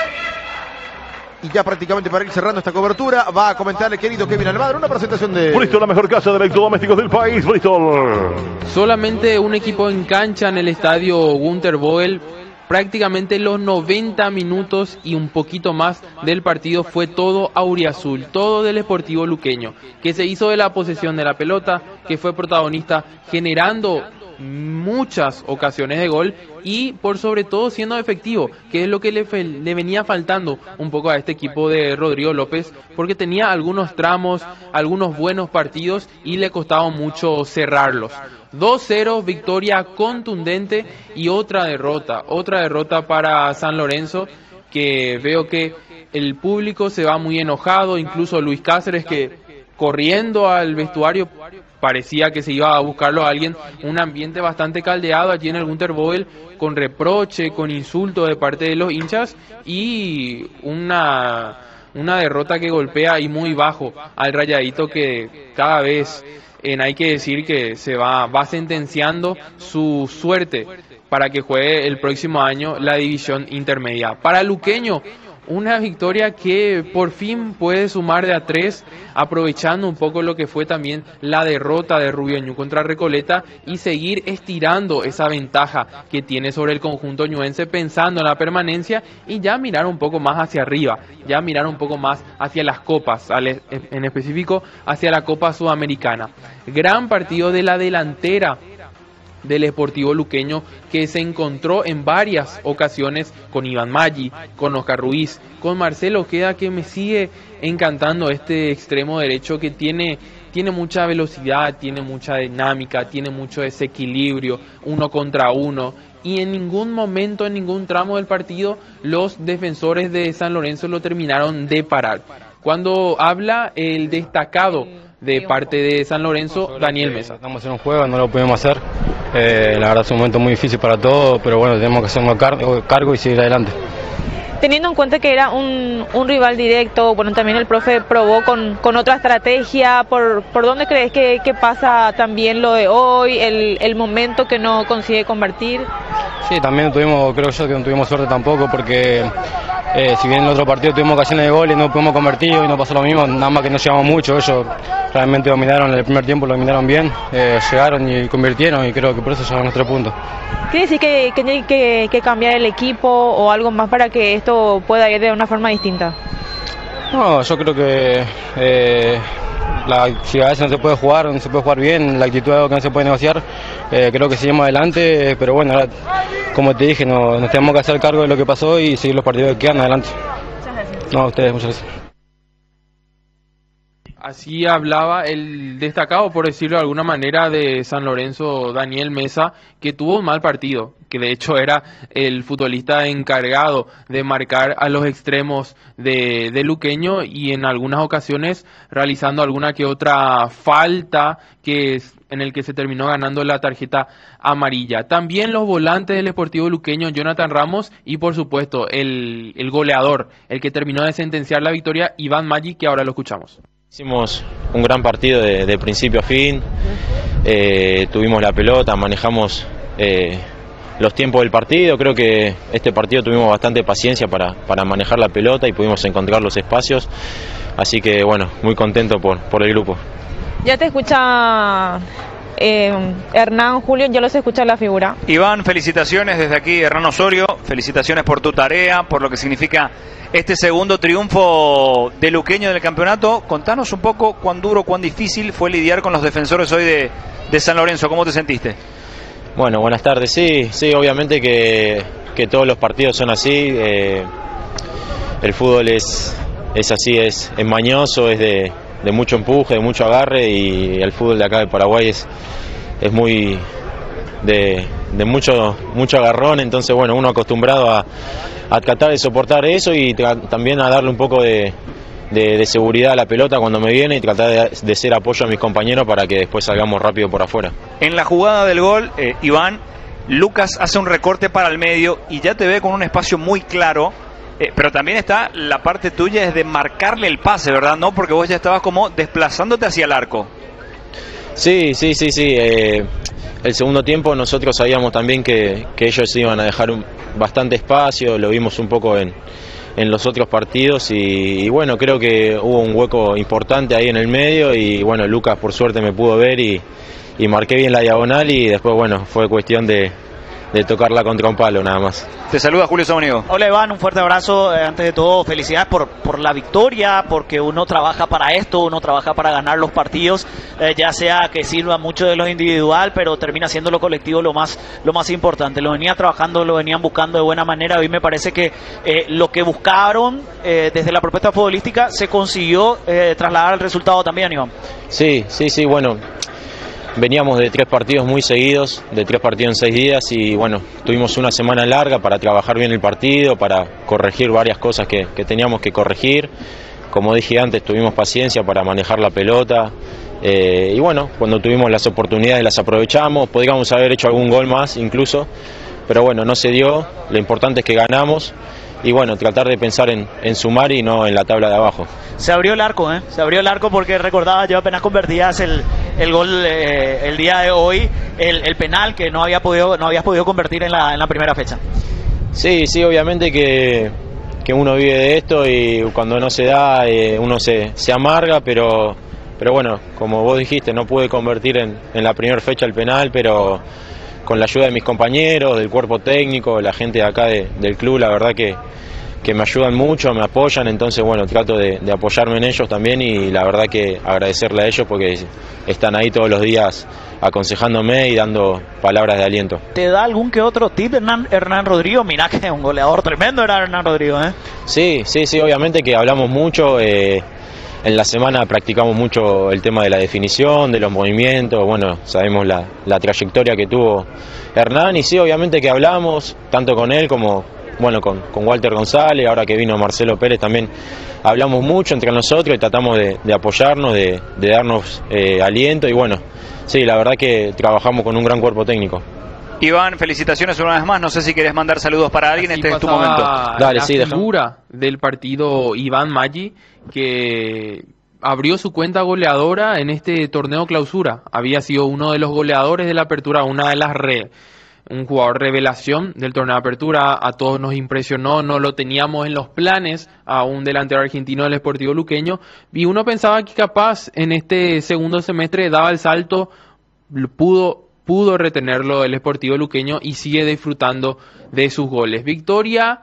Y ya prácticamente para ir cerrando esta cobertura, va a comentar el querido Kevin Almada una presentación de
Bristol, la mejor casa de electrodomésticos del país, Bristol.
Solamente un equipo en cancha en el estadio Gunter Boel. Prácticamente los noventa minutos y un poquito más del partido fue todo auriazul, todo del Sportivo Luqueño, que se hizo de la posesión de la pelota, que fue protagonista generando muchas ocasiones de gol y por sobre todo siendo efectivo, que es lo que le, le venía faltando un poco a este equipo de Rodrigo López, porque tenía algunos tramos, algunos buenos partidos y le costaba mucho cerrarlos. dos cero, victoria contundente y otra derrota, otra derrota para San Lorenzo, que veo que el público se va muy enojado, incluso Luis Cáceres que corriendo al vestuario parecía que se iba a buscarlo a alguien, un ambiente bastante caldeado allí en el Gunter Boel, con reproche, con insulto de parte de los hinchas y una, una derrota que golpea y muy bajo al Rayadito, que cada vez eh, hay que decir que se va, va sentenciando su suerte para que juegue el próximo año la división intermedia. Para Luqueño, una victoria que por fin puede sumar de a tres, aprovechando un poco lo que fue también la derrota de Rubio Ñu contra Recoleta y seguir estirando esa ventaja que tiene sobre el conjunto ñuense, pensando en la permanencia y ya mirar un poco más hacia arriba, ya mirar un poco más hacia las copas, en específico hacia la Copa Sudamericana. Gran partido de la delantera del Sportivo Luqueño, que se encontró en varias ocasiones con Iván Maggi, con Oscar Ruiz, con Marcelo Ojeda, que me sigue encantando este extremo derecho que tiene, tiene mucha velocidad, tiene mucha dinámica, tiene mucho desequilibrio, uno contra uno, y en ningún momento, en ningún tramo del partido, los defensores de San Lorenzo lo terminaron de parar. Cuando habla el destacado de parte de San Lorenzo, Daniel Mesa.
Estamos en un juego, no lo pudimos hacer. Eh, la verdad es un momento muy difícil para todos, pero bueno, tenemos que hacernos cargo, cargo y seguir adelante.
Teniendo en cuenta que era un, un rival directo, bueno, también el profe probó con, con otra estrategia, ¿por, por dónde crees que, que pasa también lo de hoy, el, el momento que no consigue convertir?
Sí, también tuvimos, creo yo que no tuvimos suerte tampoco, porque Eh, si bien en el otro partido tuvimos ocasiones de goles, no pudimos convertir y no pasó lo mismo, nada más que no llegamos mucho. Ellos realmente dominaron el primer tiempo, lo dominaron bien, eh, llegaron y convirtieron y creo que por eso llegaron nuestro punto.
¿Quiere decir que, que tiene que, que cambiar el equipo o algo más para que esto pueda ir de una forma distinta?
No, yo creo que eh, la, si a veces no se puede jugar, no se puede jugar bien, la actitud es algo que no se puede negociar, eh, creo que seguimos adelante, pero bueno, ahora, como te dije, no, nos tenemos que hacer cargo de lo que pasó y seguir los partidos que quedan adelante.
Muchas gracias.
No, a ustedes, muchas gracias.
Así hablaba el destacado, por decirlo de alguna manera, de San Lorenzo, Daniel Mesa, que tuvo un mal partido, que de hecho era el futbolista encargado de marcar a los extremos de, de Luqueño y en algunas ocasiones realizando alguna que otra falta que es, en el que se terminó ganando la tarjeta amarilla. También los volantes del Sportivo Luqueño, Jonathan Ramos, y por supuesto el, el goleador, el que terminó de sentenciar la victoria, Iván Maggi, que ahora lo escuchamos.
Hicimos un gran partido de, de principio a fin, eh, tuvimos la pelota, manejamos eh, los tiempos del partido, creo que este partido tuvimos bastante paciencia para, para manejar la pelota y pudimos encontrar los espacios, así que bueno, muy contento por, por el grupo.
Ya te escucha eh, Hernán, Julio, ya los escucha la figura.
Iván, felicitaciones desde aquí, Hernán Osorio, felicitaciones por tu tarea, por lo que significa este segundo triunfo de Luqueño del campeonato. Contanos un poco cuán duro, cuán difícil fue lidiar con los defensores hoy de, de San Lorenzo. ¿Cómo te sentiste?
Bueno, buenas tardes. Sí, sí, obviamente que, que todos los partidos son así. Eh, el fútbol es, es así, es, es mañoso, es de, de mucho empuje, de mucho agarre, y el fútbol de acá de Paraguay es, es muy de, de mucho, mucho agarrón. Entonces, bueno, uno acostumbrado a a tratar de soportar eso y también a darle un poco de, de, de seguridad a la pelota cuando me viene y tratar de, de ser apoyo a mis compañeros para que después salgamos rápido por afuera.
En la jugada del gol, eh, Iván, Lucas hace un recorte para el medio y ya te ve con un espacio muy claro, eh, pero también está la parte tuya es de marcarle el pase, ¿verdad? No, porque vos ya estabas como desplazándote hacia el arco.
Sí, sí, sí, sí. Eh, el segundo tiempo nosotros sabíamos también que, que ellos iban a dejar un, bastante espacio, lo vimos un poco en, en los otros partidos y, y bueno, creo que hubo un hueco importante ahí en el medio y bueno, Lucas por suerte me pudo ver y, y marqué bien la diagonal y después bueno, fue cuestión de, de tocarla contra un palo nada más.
Te saluda Julio Samaniego.
Hola Iván, un fuerte abrazo. Eh, antes de todo, felicidades por, por la victoria, porque uno trabaja para esto, uno trabaja para ganar los partidos, eh, ya sea que sirva mucho de lo individual, pero termina siendo lo colectivo lo más, lo más importante. Lo venía trabajando, lo venían buscando de buena manera. Hoy me parece que eh, lo que buscaron eh, desde la propuesta futbolística se consiguió eh, trasladar al resultado también, Iván.
Sí, sí, sí, bueno. Veníamos de tres partidos muy seguidos, de tres partidos en seis días y bueno, tuvimos una semana larga para trabajar bien el partido, para corregir varias cosas que, que teníamos que corregir. Como dije antes, tuvimos paciencia para manejar la pelota eh, y bueno, cuando tuvimos las oportunidades las aprovechamos, podríamos haber hecho algún gol más incluso, pero bueno, no se dio, lo importante es que ganamos. Y bueno, tratar de pensar en, en sumar y no en la tabla de abajo.
Se abrió el arco, ¿eh? Se abrió el arco porque recordaba, yo apenas convertías el, el gol eh, el día de hoy, el, el penal que no había podido no habías podido convertir en la, en la primera fecha.
Sí, sí, obviamente que, que uno vive de esto y cuando no se da eh, uno se, se amarga, pero, pero bueno, como vos dijiste, no pude convertir en, en la primera fecha el penal, pero con la ayuda de mis compañeros, del cuerpo técnico, la gente de acá de, del club, la verdad que, que me ayudan mucho, me apoyan, entonces bueno, trato de, de apoyarme en ellos también y la verdad que agradecerle a ellos porque están ahí todos los días aconsejándome y dando palabras de aliento.
¿Te da algún que otro tip Hernán, Hernán Rodrigo? Mirá que es un goleador tremendo era Hernán Rodrigo, ¿eh?
Sí, sí, sí, obviamente que hablamos mucho, eh, en la semana practicamos mucho el tema de la definición, de los movimientos, bueno, sabemos la, la trayectoria que tuvo Hernán y sí, obviamente que hablamos, tanto con él como bueno con, con Walter González, ahora que vino Marcelo Pérez también hablamos mucho entre nosotros y tratamos de, de apoyarnos, de, de darnos eh, aliento y bueno, sí, la verdad que trabajamos con un gran cuerpo técnico.
Iván, felicitaciones una vez más, no sé si querés mandar saludos para alguien,
Así
este es tu momento.
Dale, la sí, figura del partido Iván Maggi, que abrió su cuenta goleadora en este torneo clausura. Había sido uno de los goleadores de la apertura, una de las re, un jugador revelación del torneo de apertura, a todos nos impresionó, no lo teníamos en los planes a un delantero argentino del Sportivo Luqueño, y uno pensaba que capaz en este segundo semestre daba el salto, pudo, pudo retenerlo el Sportivo Luqueño y sigue disfrutando de sus goles. Victoria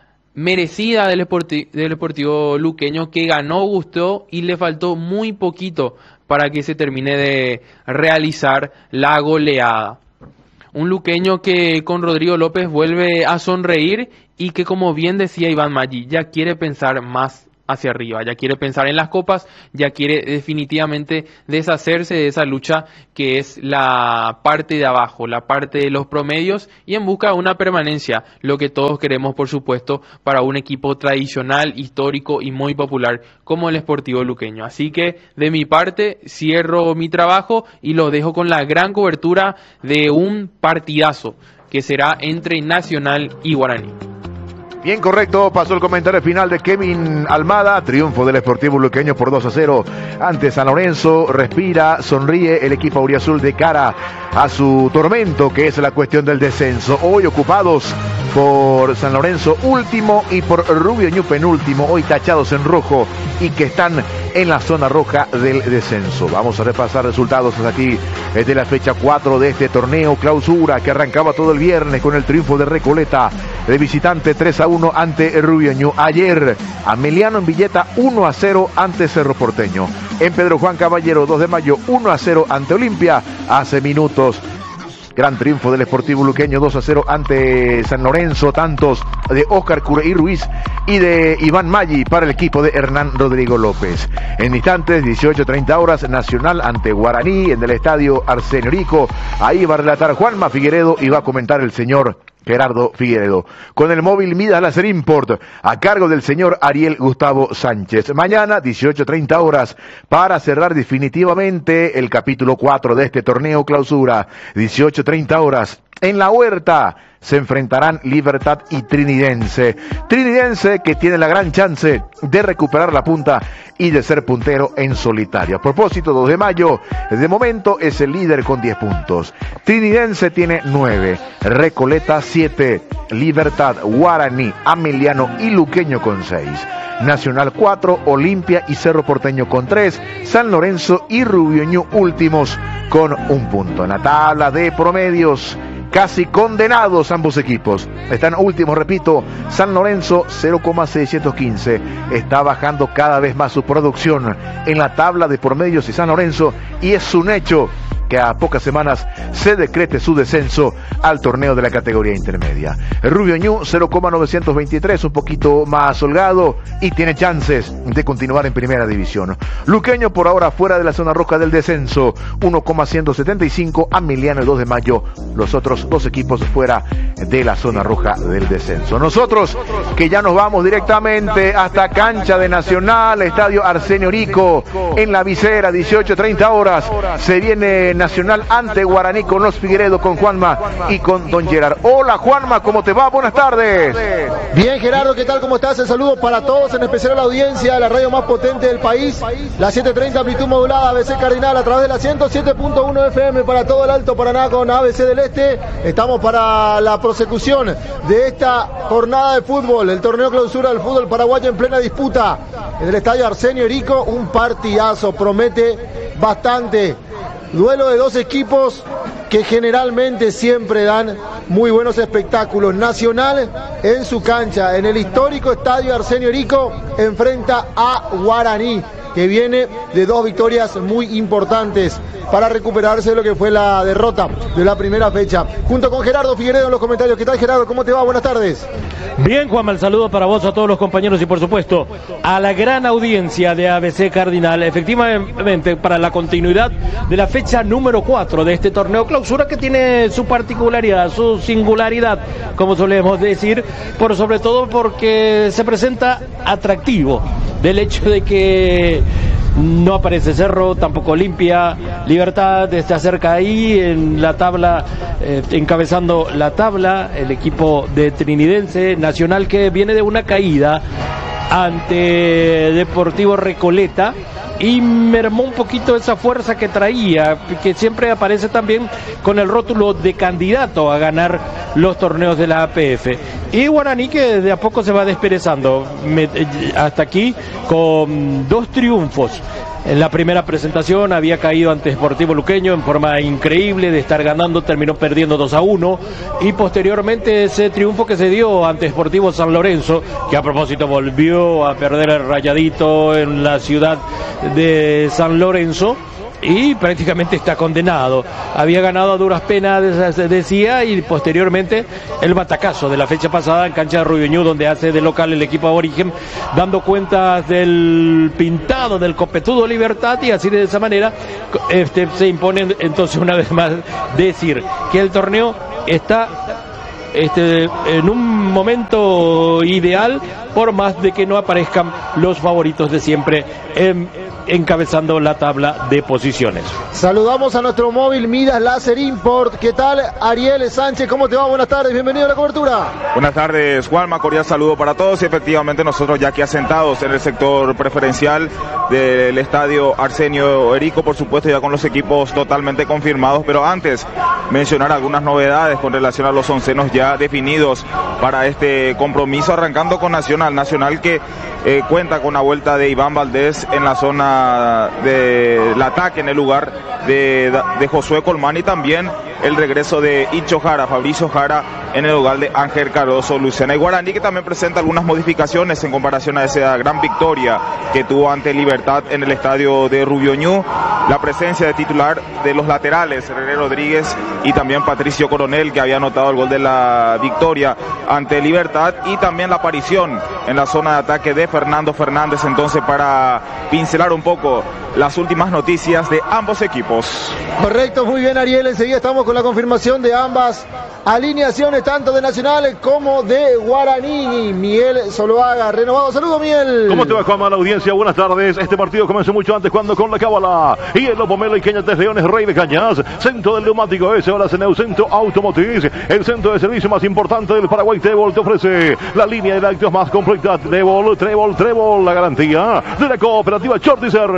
merecida del Sportivo, del Sportivo Luqueño, que ganó, gustó y le faltó muy poquito para que se termine de realizar la goleada. Un luqueño que con Rodrigo López vuelve a sonreír y que, como bien decía Iván Maggi, ya quiere pensar más hacia arriba, ya quiere pensar en las copas, ya quiere definitivamente deshacerse de esa lucha que es la parte de abajo, la parte de los promedios, y en busca de una permanencia, lo que todos queremos, por supuesto, para un equipo tradicional, histórico y muy popular como el Sportivo Luqueño. Así que de mi parte cierro mi trabajo y lo dejo con la gran cobertura de un partidazo que será entre Nacional y Guaraní.
Bien, correcto, pasó el comentario final de Kevin Almada. Triunfo del Sportivo Luqueño por dos a cero ante San Lorenzo. Respira, sonríe el equipo auriazul de cara a su tormento, que es la cuestión del descenso. Hoy ocupados por San Lorenzo último y por Rubio Ñu penúltimo, hoy tachados en rojo y que están en la zona roja del descenso. Vamos a repasar resultados hasta aquí de la fecha cuatro de este torneo clausura que arrancaba todo el viernes con el triunfo de Recoleta de visitante tres a uno ante Rubio Ñu. Ayer, Ameliano en Villeta uno a cero ante Cerro Porteño. En Pedro Juan Caballero, dos de mayo, uno a cero ante Olimpia. Hace minutos, gran triunfo del Sportivo Luqueño, dos a cero ante San Lorenzo, tantos de Óscar Cureí Ruiz y de Iván Maggi para el equipo de Hernán Rodrigo López. En instantes, dieciocho treinta horas, Nacional ante Guaraní en el estadio Arsenio Rico. Ahí va a relatar Juanma Figueredo y va a comentar el señor Gerardo Figueredo. Con el móvil Midas Láser Import, a cargo del señor Ariel Gustavo Sánchez. Mañana, dieciocho treinta horas, para cerrar definitivamente el capítulo cuatro de este torneo clausura. dieciocho treinta horas, en La Huerta se enfrentarán Libertad y Trinidense. Trinidense que tiene la gran chance de recuperar la punta y de ser puntero en solitario. A propósito, dos de mayo, de momento es el líder con diez puntos. Trinidense tiene nueve, Recoleta siete, Libertad, Guaraní, Ameliano y Luqueño con seis. Nacional cuatro, Olimpia y Cerro Porteño con tres, San Lorenzo y Rubio Ñu últimos con un punto. En la tabla de promedios, casi condenados ambos equipos. Están últimos, repito, San Lorenzo cero coma seiscientos quince. Está bajando cada vez más su producción en la tabla de promedios y San Lorenzo, y es un hecho que a pocas semanas se decrete su descenso al torneo de la categoría intermedia. El Rubio Ñu cero coma novecientos veintitrés, un poquito más holgado y tiene chances de continuar en primera división. Luqueño por ahora fuera de la zona roja del descenso, uno coma ciento setenta y cinco, Ameliano el dos de mayo, los otros dos equipos fuera de la zona roja del descenso. Nosotros que ya nos vamos directamente hasta cancha de Nacional, estadio Arsenio Rico, en la visera, dieciocho treinta horas, se viene Nacional ante Guaraní con los Figueredo, con Juanma y con Don Gerard. Hola Juanma, ¿cómo te va? Buenas tardes.
Bien Gerardo, ¿qué tal? ¿Cómo estás? El saludo para todos, en especial a la audiencia de la radio más potente del país, la setecientos treinta amplitud modulada A B C Cardinal a través de la ciento siete punto uno F M para todo el Alto Paraná con A B C del Este. Estamos para la prosecución de esta jornada de fútbol, el torneo clausura del fútbol paraguayo en plena disputa en el estadio Arsenio Rico. Un partidazo, promete bastante. Duelo de dos equipos que generalmente siempre dan muy buenos espectáculos. Nacional en su cancha, en el histórico estadio Arsenio Rico, enfrenta a Guaraní, que viene de dos victorias muy importantes para recuperarse de lo que fue la derrota de la primera fecha. Junto con Gerardo Figueredo en los comentarios. ¿Qué tal, Gerardo? ¿Cómo te va? Buenas tardes.
Bien, Juanma, el saludo para vos, a todos los compañeros y por supuesto a la gran audiencia de A B C Cardinal. Efectivamente, para la continuidad de la fecha número cuatro de este torneo clausura, que tiene su particularidad, su singularidad, como solemos decir, por sobre todo porque se presenta atractivo del hecho de que no aparece Cerro, tampoco Olimpia. Libertad está cerca ahí en la tabla, eh, encabezando la tabla, el equipo de Trinidense. Nacional, que viene de una caída ante Deportivo Recoleta, y mermó un poquito esa fuerza que traía, que siempre aparece también con el rótulo de candidato a ganar los torneos de la A P F. Y Guaraní que de a poco se va desperezando hasta aquí con dos triunfos. En la primera presentación había caído ante Sportivo Luqueño en forma increíble de estar ganando, terminó perdiendo dos a uno, y posteriormente ese triunfo que se dio ante Sportivo San Lorenzo, que a propósito volvió a perder el Rayadito en la ciudad de San Lorenzo y prácticamente está condenado. Había ganado a duras penas, decía, y posteriormente el batacazo de la fecha pasada en cancha de Rubioñú, donde hace de local el equipo aborigen, dando cuentas del pintado del Copetudo Libertad, y así de esa manera este, se impone entonces una vez más decir que el torneo está Este, en un momento ideal, por más de que no aparezcan los favoritos de siempre en, encabezando la tabla de posiciones.
Saludamos a nuestro móvil Midas Láser Import. ¿Qué tal, Ariel Sánchez? ¿Cómo te va? Buenas tardes, bienvenido a la cobertura.
Buenas tardes, Juanma, cordial saludo para todos. Y efectivamente nosotros ya aquí asentados en el sector preferencial del estadio Arsenio Erico, por supuesto ya con los equipos totalmente confirmados, pero antes mencionar algunas novedades con relación a los oncenos ya definidos para este compromiso, arrancando con Nacional, Nacional que eh, cuenta con la vuelta de Iván Valdés en la zona del ataque, en el lugar de, de Josué Colmán, y también el regreso de Icho Jara, Fabricio Jara, en el lugar de Ángel Caroso Lucena. Y Guaraní que también presenta algunas modificaciones en comparación a esa gran victoria que tuvo ante Libertad en el estadio de Rubioñú. La presencia de titular de los laterales, René Rodríguez y también Patricio Coronel, que había anotado el gol de la victoria ante Libertad, y también la aparición en la zona de ataque de Fernando Fernández, entonces para pincelar un poco las últimas noticias de ambos equipos.
Correcto, muy bien, Ariel, enseguida estamos con la confirmación de ambas alineaciones, tanto de Nacional como de Guaraní. Miguel Zuluaga, renovado. Saludos, Miguel.
¿Cómo te va, Juanma? La audiencia, buenas tardes. Este partido comenzó mucho antes, cuando con la cábala y el Lobo Melo y Cañates Leones, Rey de Cañas, centro del neumático S, ahora en el centro automotriz, el centro de servicio más importante del Paraguay. Trébol te ofrece la línea de lácteos más completa. Trébol, Trébol, Trébol, la garantía de la cooperativa Chortizer.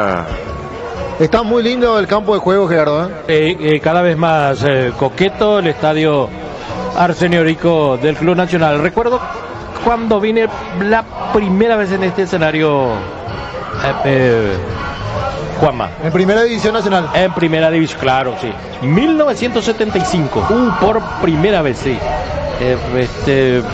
Está muy lindo el campo de juego, Gerardo, ¿eh?
Eh, eh, cada vez más eh, coqueto el estadio Arsenio Erico del Club Nacional. Recuerdo cuando vine la primera vez en este escenario, eh, eh, Juanma.
En primera división nacional.
En primera división, claro, sí. mil novecientos setenta y cinco, uh, por primera vez, sí. Eh, este, eh,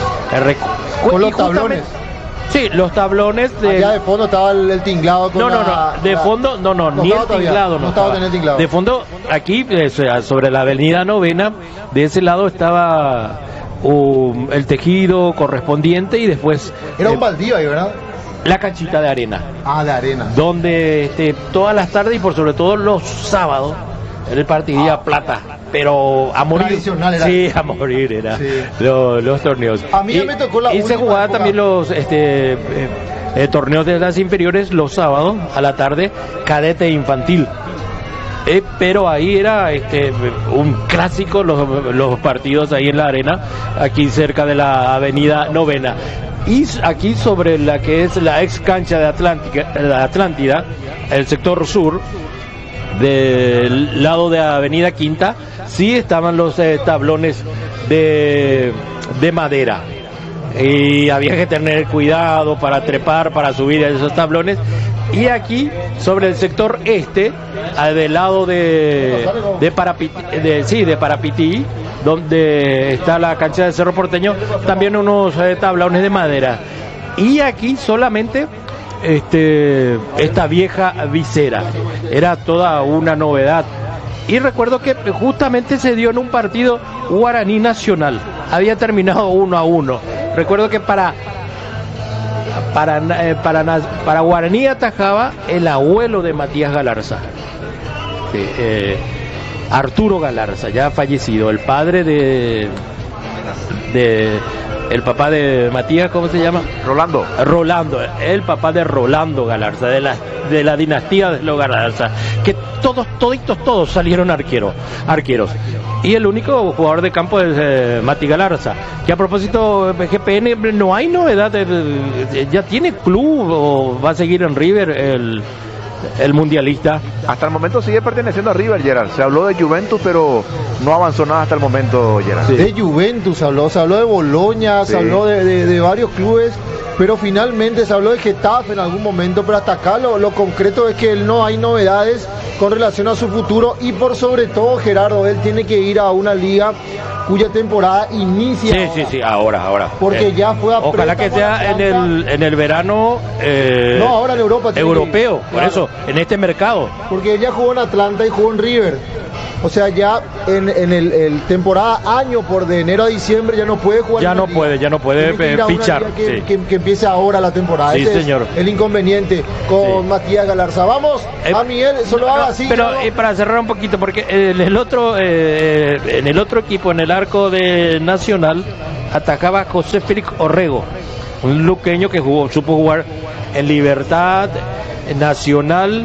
Con los tablones.
Sí, los tablones de...
Allá de fondo estaba el, el tinglado con
No, no,
la,
no, de
la...
fondo, no, no,
no
ni el
todavía,
tinglado no,
no estaba.
estaba.
El tinglado.
De fondo, aquí, eh, sobre la avenida Novena, de ese lado estaba um, el tejido correspondiente, y después...
Era
eh,
un baldío ahí, ¿verdad?
La canchita de arena.
Ah, de arena.
Donde este, todas las tardes y por sobre todo los sábados, el partido ah. plata, pero a morir.
Tradicional era.
Sí, a morir era. Sí. Los, los torneos.
A mí
y,
me tocó la
y se jugaba época. También los este, eh, eh, torneos de las inferiores los sábados a la tarde, cadete infantil. Eh, pero ahí era este, un clásico los, los partidos ahí en la arena, aquí cerca de la avenida Novena. Y aquí sobre la que es la ex cancha de Atlántica, la Atlántida, el sector sur, del lado de Avenida Quinta, sí estaban los eh, tablones de, de madera. Y había que tener cuidado para trepar, para subir a esos tablones. Y aquí, sobre el sector este, del lado de, de, Parapiti, de, sí, de Parapití, donde está la cancha de Cerro Porteño, también unos eh, tablones de madera. Y aquí solamente este, esta vieja visera. Era toda una novedad. Y recuerdo que justamente se dio en un partido Guaraní Nacional. Había terminado uno a uno. Recuerdo que para para eh, para, para Guaraní atajaba el abuelo de Matías Galarza, sí, eh, Arturo Galarza, ya fallecido, el padre de de el papá de Matías, ¿cómo se llama?
Rolando.
Rolando, el papá de Rolando Galarza, de las de la dinastía de los Galarza, que todos, toditos, todos salieron arqueros, arqueros. Y el único jugador de campo es eh, Mati Galarza, que a propósito, G P N, no hay novedad, de, de, ya tiene club o va a seguir en River el... el mundialista.
Hasta el momento sigue perteneciendo a River, Gerard. Se habló de Juventus, pero no avanzó nada hasta el momento, Gerard.
Sí. De Juventus se habló, se habló de Boloña, sí. se habló de, de, de varios clubes, pero finalmente se habló de Getafe en algún momento, pero hasta acá lo, lo concreto es que él no hay novedades con relación a su futuro y por sobre todo, Gerardo, él tiene que ir a una liga cuya temporada inicia.
Sí,
ahora.
sí, sí, ahora, ahora.
Porque eh, ya fue a
ojalá que sea en el, en el verano eh,
no, ahora en Europa
europeo,
que,
por
claro.
eso, en este mercado.
Porque él ya jugó en Atlanta y jugó en River. O sea, ya en, en el, el temporada año por de enero a diciembre ya no puede jugar.
Ya no liga. puede, ya no puede eh, fichar.
Que,
sí.
que, que empiece ahora la temporada.
Sí,
Ese
señor.
Es el inconveniente con sí. Matías Galarza. Vamos eh, a Miguel, solo
no,
haga así.
Pero eh, para cerrar un poquito, porque en el otro, eh, en el otro equipo, en el arco de Nacional, atacaba José Félix Orrego, un luqueño que jugó, supo jugar en Libertad, en Nacional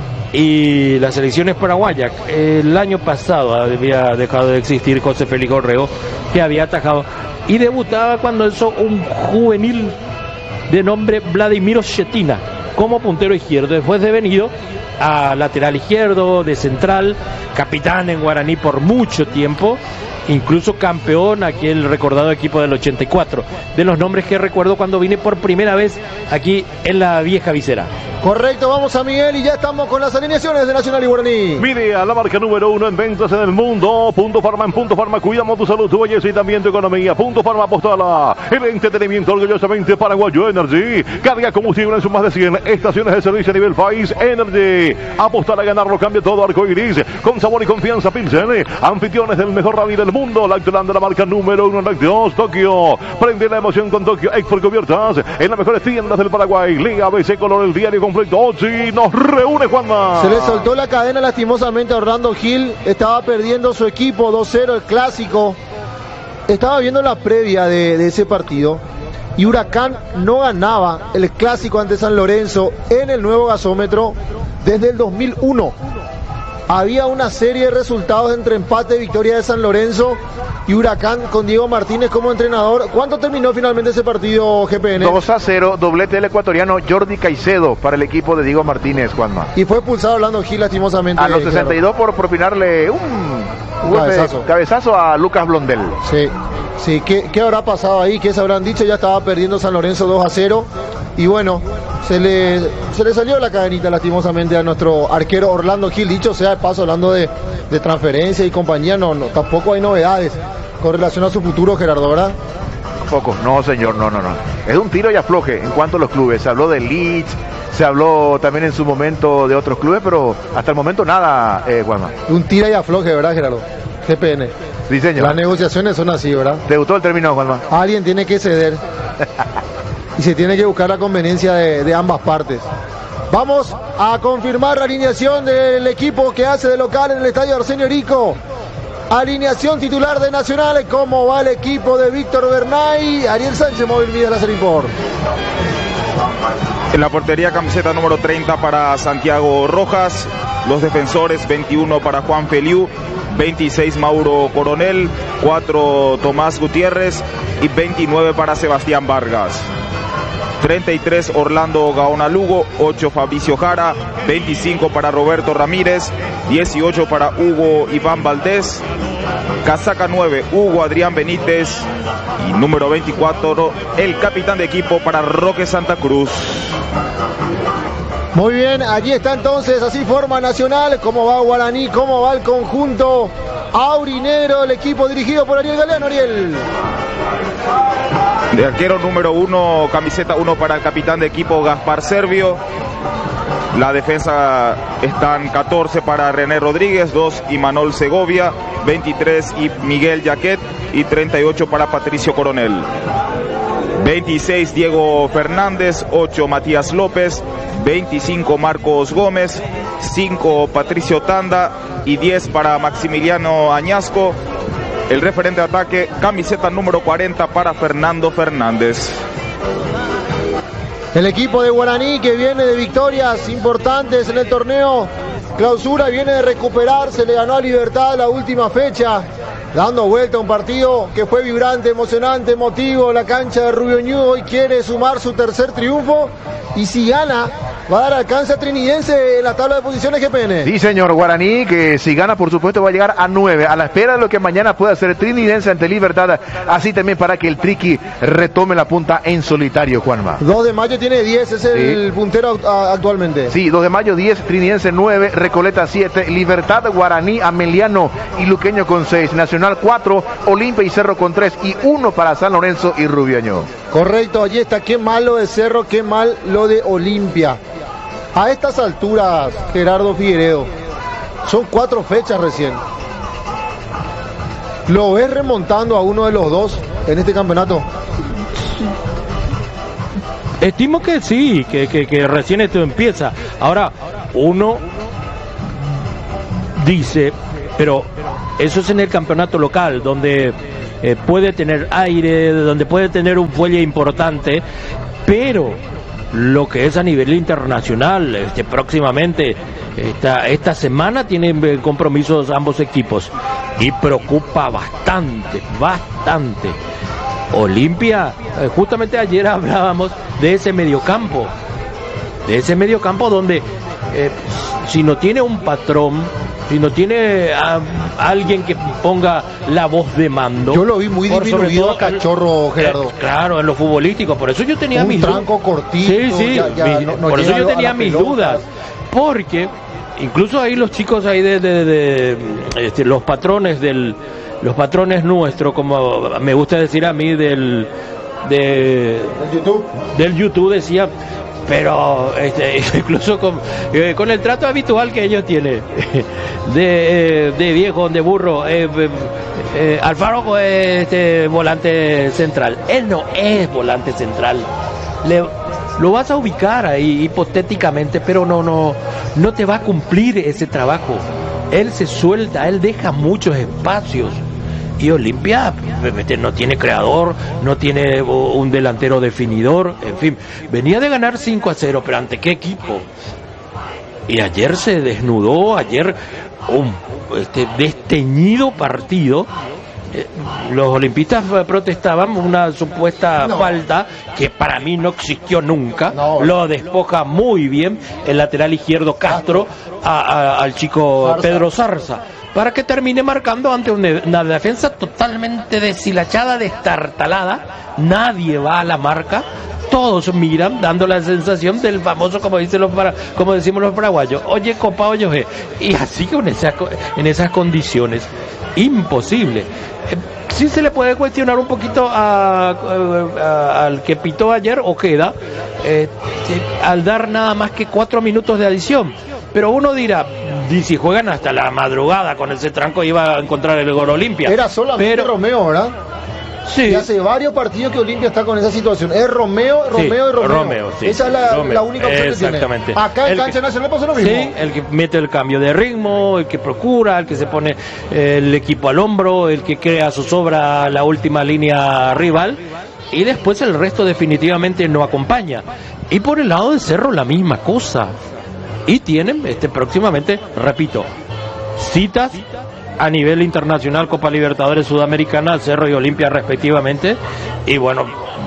y las selecciones paraguayas. El año pasado había dejado de existir José Félix Orrego, que había atajado y debutaba cuando hizo un juvenil de nombre Vladimiro Shetina como puntero izquierdo, después de venido a lateral izquierdo, de central, capitán en Guaraní por mucho tiempo, incluso campeón, aquel recordado equipo del ochenta y cuatro, de los nombres que recuerdo cuando vine por primera vez aquí en la vieja visera.
Correcto, vamos a Miguel y ya estamos con las alineaciones de Nacional y Guaraní.
Midea, la marca número uno en ventas en el mundo. Punto Farma, en Punto Farma cuidamos tu salud, tu belleza y también tu economía. Punto Farma apostala el entretenimiento orgullosamente paraguayo Energy. Carga combustible en sus más de cien estaciones de servicio a nivel país. Energy, apostar a ganarlo, cambia todo, arcoiris con sabor y confianza. Pilsen, anfitriones del mejor rally del mundo. Lactolanda, la marca número uno en Lácteos. Tokio, prende la emoción con Tokio Export Cubiertas en las mejores tiendas del Paraguay. Liga A B C Color, el diario completo. Ochi nos reúne, Juanma.
Se le soltó la cadena lastimosamente a Orlando Gil. Estaba perdiendo su equipo dos cero el clásico. Estaba viendo la previa de, de ese partido y Huracán no ganaba el clásico ante San Lorenzo en el nuevo gasómetro desde el dos mil uno. Había una serie de resultados entre empate y victoria de San Lorenzo y Huracán con Diego Martínez como entrenador. ¿Cuánto terminó finalmente ese partido, G P N?
dos a cero, doblete del ecuatoriano Jordi Caicedo para el equipo de Diego Martínez, Juanma.
Y fue expulsado Orlando Gil lastimosamente.
A los sesenta y dos por propinarle un, un cabezazo. cabezazo a Lucas Blondel.
Sí, sí. ¿Qué, ¿Qué habrá pasado ahí? ¿Qué se habrán dicho? Ya estaba perdiendo San Lorenzo dos a cero. Y bueno, se le, se le salió la cadenita lastimosamente a nuestro arquero Orlando Gil. Dicho sea de paso, hablando de, de transferencia y compañía, no, no, tampoco hay novedades con relación a su futuro, Gerardo, ¿verdad?
Poco, no señor, no, no, no. Es un tiro y afloje en cuanto a los clubes. Se habló de Leeds, se habló también en su momento de otros clubes, pero hasta el momento nada, eh, Juanma.
Un tira y afloje, ¿verdad, Gerardo? G P N.
Sí, señor.
Las negociaciones son así, ¿verdad?
¿Te gustó el término, Juanma?
Alguien tiene que ceder. Y se tiene que buscar la conveniencia de, de ambas partes. Vamos a confirmar la alineación del equipo que hace de local en el estadio Arsenio Erico. Alineación titular de Nacional. ¿Cómo va el equipo de Víctor Bernay? Ariel Sánchez, Móvil Media Láser Import.
En la portería, camiseta número treinta para Santiago Rojas. Los defensores, veintiuno para Juan Feliu, veintiséis Mauro Coronel, cuatro Tomás Gutiérrez y veintinueve para Sebastián Vargas. treinta y tres Orlando Gaona Lugo, ocho Fabricio Jara, veinticinco para Roberto Ramírez, dieciocho para Hugo Iván Valdés, casaca nueve Hugo Adrián Benítez y número veinticuatro el capitán de equipo para Roque Santa Cruz.
Muy bien, allí está entonces, así forma Nacional. ¿Cómo va Guaraní? ¿Cómo va el conjunto aurinegro? El equipo dirigido por Ariel Galeano. Ariel.
De arquero número uno, camiseta uno para el capitán de equipo Gaspar Servio. La defensa están catorce para René Rodríguez, dos Imanol Segovia, veintitrés y Miguel Yaquet y treinta y ocho para Patricio Coronel. veintiséis Diego Fernández, ocho Matías López, veinticinco Marcos Gómez, cinco Patricio Tanda y diez para Maximiliano Añasco. El referente de ataque, camiseta número cuarenta para Fernando Fernández.
El equipo de Guaraní, que viene de victorias importantes en el torneo Clausura, viene de recuperarse, le ganó a Libertad la última fecha, dando vuelta a un partido que fue vibrante, emocionante, emotivo. La cancha de Rubio Ñu hoy quiere sumar su tercer triunfo, y si gana va a dar alcance a Trinidense en la tabla de posiciones. G P N.
Sí, señor. Guaraní, que si gana, por supuesto, va a llegar a nueve, a la espera de lo que mañana pueda hacer Trinidense ante Libertad, así también para que el Triqui retome la punta en solitario, Juanma.
dos de mayo tiene diez, es el sí. puntero actualmente.
Sí, dos de mayo diez, Trinidense nueve, Recoleta siete, Libertad, Guaraní, Ameliano y Luqueño con seis, Nacional cuatro, Olimpia y Cerro con tres, y uno para San Lorenzo y Rubio Ñu.
Correcto, allí está. Qué mal lo de Cerro, qué mal lo de Olimpia. A estas alturas, Gerardo Figueredo, son cuatro fechas recién. ¿Lo ves remontando a uno de los dos en este campeonato?
Estimo que sí, que, que, que recién esto empieza. Ahora, uno dice, pero eso es en el campeonato local, donde eh, puede tener aire, donde puede tener un fuelle importante, pero lo que es a nivel internacional, este, próximamente, esta, esta semana tienen compromisos ambos equipos, y preocupa bastante, bastante. Olimpia, eh, justamente ayer hablábamos de ese mediocampo, de ese mediocampo donde eh, si no tiene un patrón, si no tiene a, a alguien que ponga la voz de mando.
Yo lo vi muy disminuido a Cachorro, Gerardo.
Eh, claro, en lo futbolístico, por eso yo tenía
un
mis dudas.
Un tranco cortito.
Sí, sí,
ya, ya
mi,
no, no
por eso yo tenía mis
pelota.
dudas, porque incluso ahí los chicos ahí de, de, de, de este, los patrones del, los patrones nuestros, como me gusta decir a mí, del, de,
¿Del YouTube?
del YouTube, decía, pero este, incluso con, eh, con el trato habitual que ellos tienen de, eh, de viejo, de burro, eh, eh, Alfaro es este, volante central. Él no es volante central. Le, lo vas a ubicar ahí hipotéticamente, pero no, no, no te va a cumplir ese trabajo. Él se suelta, él deja muchos espacios. Y Olimpia no tiene creador, no tiene un delantero definidor, en fin, venía de ganar cinco a cero, pero ¿ante qué equipo? Y ayer se desnudó, ayer un este, desteñido partido. Eh, los olimpistas protestaban una supuesta no. falta que para mí no existió nunca. No. Lo despoja muy bien el lateral izquierdo Castro a, a, al chico Zarza. Pedro Zarza, para que termine marcando ante una defensa totalmente deshilachada, destartalada. Nadie va a la marca, todos miran, dando la sensación del famoso, como dicen los para, como decimos los paraguayos, oye copa, oye oje. Y así que en, esa, en esas condiciones, imposible. Eh, sí se le puede cuestionar un poquito a, a, a, al que pitó ayer, Ojeda, eh, al dar nada más que cuatro minutos de adición. Pero uno dirá, y si juegan hasta la madrugada con ese tranco iba a encontrar el gol Olimpia.
Era solamente
pero,
Romeo, ¿verdad?
Sí.
Y hace varios partidos que Olimpia está con esa situación. Es Romeo, Romeo
sí,
y Romeo.
Romeo sí,
esa es la,
Romeo.
la única opción
Exactamente.
que tiene. Acá en Cancha Nacional pasa lo mismo.
Sí, el que mete el cambio de ritmo, el que procura, el que se pone el equipo al hombro, el que crea zozobra la última línea rival. Y después el resto definitivamente no acompaña. Y por el lado de Cerro la misma cosa. Y tienen este próximamente, repito, citas a nivel internacional, Copa Libertadores Sudamericana, Cerro y Olimpia respectivamente. Y bueno,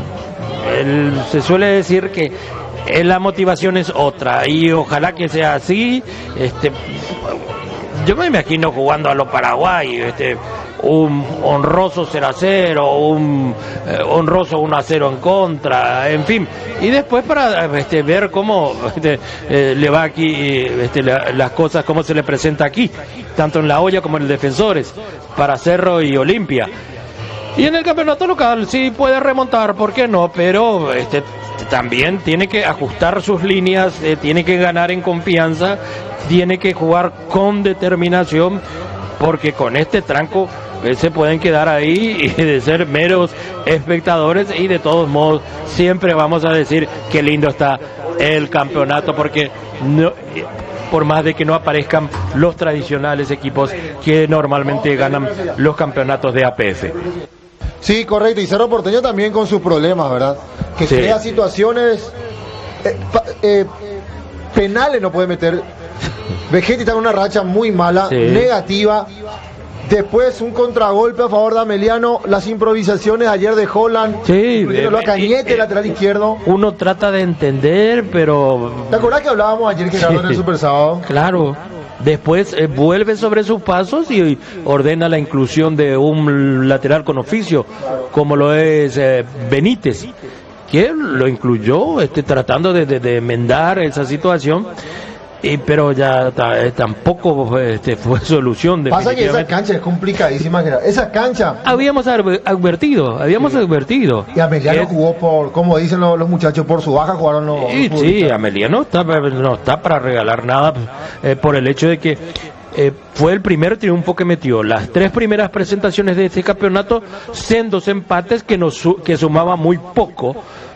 el, se suele decir que eh, la motivación es otra, y ojalá que sea así. Este, yo me imagino jugando a los Paraguay, este, un honroso cero a cero, un eh, honroso uno a cero en contra, en fin, y después para este, ver cómo este, eh, le va aquí este, la, las cosas, cómo se le presenta aquí, tanto en la olla como en el Defensores, para Cerro y Olimpia. Y en el campeonato local sí puede remontar, ¿por qué no? Pero este, también tiene que ajustar sus líneas, eh, tiene que ganar en confianza, tiene que jugar con determinación, porque con este tranco eh, se pueden quedar ahí y de ser meros espectadores, y de todos modos siempre vamos a decir qué lindo está el campeonato, porque no, por más de que no aparezcan los tradicionales equipos que normalmente ganan los campeonatos de A P F.
Sí, correcto, y Cerro Porteño también con sus problemas, ¿verdad? Que
sí.
crea situaciones eh, pa, eh, penales no puede meter. Vegetti está en una racha muy mala, sí. negativa. Después un contragolpe a favor de Ameliano, las improvisaciones ayer de Holland,
sí,
lo a Cañete, eh, lateral izquierdo.
Uno trata de entender, pero...
¿Te acordás que hablábamos ayer, Gerardo, sí. en el Super Sábado?
Claro. Después eh, vuelve sobre sus pasos y ordena la inclusión de un lateral con oficio, como lo es eh, Benítez, que lo incluyó, este, tratando de, de, de enmendar esa situación. Y, pero ya ta, eh, tampoco este, fue solución.
Pasa que esa cancha es complicadísima. Esa cancha.
Habíamos advertido, habíamos sí. advertido.
Y Ameliano es, jugó por, como dicen los, los muchachos, por su baja jugaron los.
Sí, los sí, Ameliano está, no está para regalar nada eh, por el hecho de que. Eh, fue el primer triunfo que metió. Las tres primeras presentaciones de este campeonato, sendos empates que, nos, que sumaba muy poco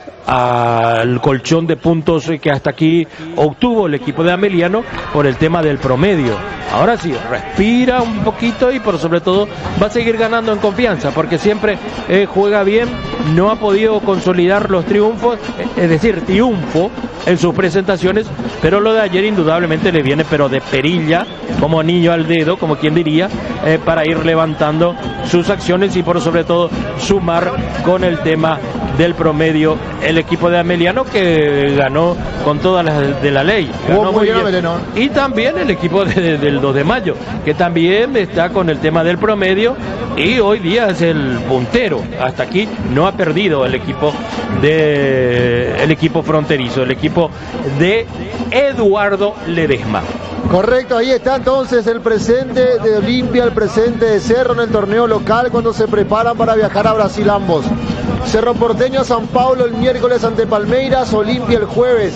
al colchón de puntos que hasta aquí obtuvo el equipo de Ameliano por el tema del promedio. Ahora sí, respira un poquito y por sobre todo va a seguir ganando en confianza, porque siempre eh, juega bien, no ha podido consolidar los triunfos, es decir, triunfo en sus presentaciones, pero lo de ayer indudablemente le viene pero de perilla, como anillo al dedo, como quien diría, eh, para ir levantando sus acciones y por sobre todo sumar con el tema del promedio el equipo de Ameliano, que ganó con todas las de la ley, ganó muy bien. Y también el equipo de, de, del dos de mayo, que también está con el tema del promedio y hoy día es el puntero. Hasta aquí no ha perdido el equipo de el equipo fronterizo, el equipo de Eduardo Ledesma.
Correcto, ahí está entonces el presente de Olimpia, el presente de Cerro en el torneo local cuando se preparan para viajar a Brasil ambos. Cerro Porteño a San Paulo el miércoles ante Palmeiras, Olimpia el jueves.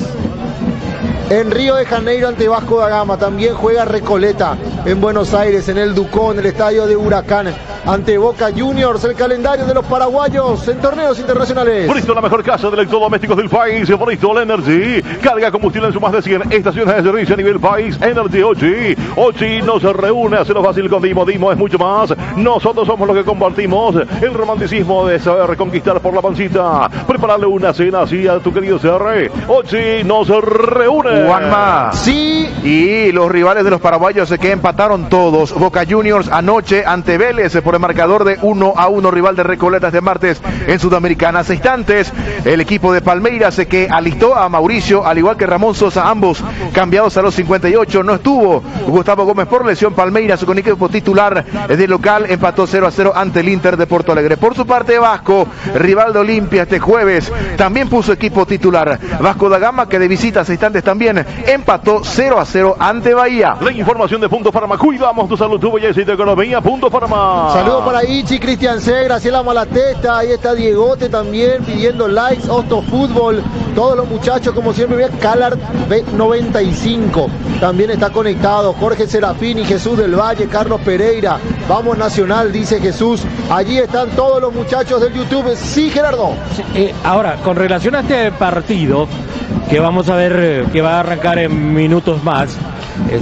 En Río de Janeiro ante Vasco da Gama, también juega Recoleta en Buenos Aires, en el Ducó, en el estadio de Huracán, ante Boca Juniors, el calendario de los paraguayos en torneos internacionales.
Bristol, la mejor casa de electrodomésticos del país, Bristol Energy, carga combustible en sus más de cien estaciones de servicio a nivel país. Energy Ochi, Ochi nos reúne, hacerlo fácil con Dimo, Dimo es mucho más, nosotros somos los que compartimos el romanticismo de saber conquistar por la pancita, prepararle una cena así a tu querido C R. Ochi nos reúne.
Juanma.
Sí.
Y los rivales de los paraguayos que empataron todos. Boca Juniors anoche ante Vélez por el marcador de uno a uno, rival de Recoleta este martes en Sudamericana. Hace instantes, el equipo de Palmeiras que alistó a Mauricio, al igual que Ramón Sosa, ambos cambiados a los cincuenta y ocho. No estuvo Gustavo Gómez por lesión. Palmeiras con equipo titular de local empató cero a cero ante el Inter de Porto Alegre. Por su parte, Vasco, rival de Olimpia este jueves, también puso equipo titular. Vasco da Gama, que de visita hace instantes también empató cero a cero ante Bahía.
La información de Punto Farma. Cuidamos tu salud, tu belleza y tu economía. Punto Farma.
Saludos para Ichi, Cristian C, Graciela Malatesta. Ahí está Diegote también pidiendo likes. Osto Fútbol. Todos los muchachos, como siempre, ve Calart B noventa y cinco. También está conectado Jorge Serafín y Jesús del Valle, Carlos Pereira. Vamos Nacional, dice Jesús. Allí están todos los muchachos del YouTube. Sí, Gerardo.
Sí, eh, ahora, con relación a este partido, que vamos a ver, que va a arrancar en minutos más, eh,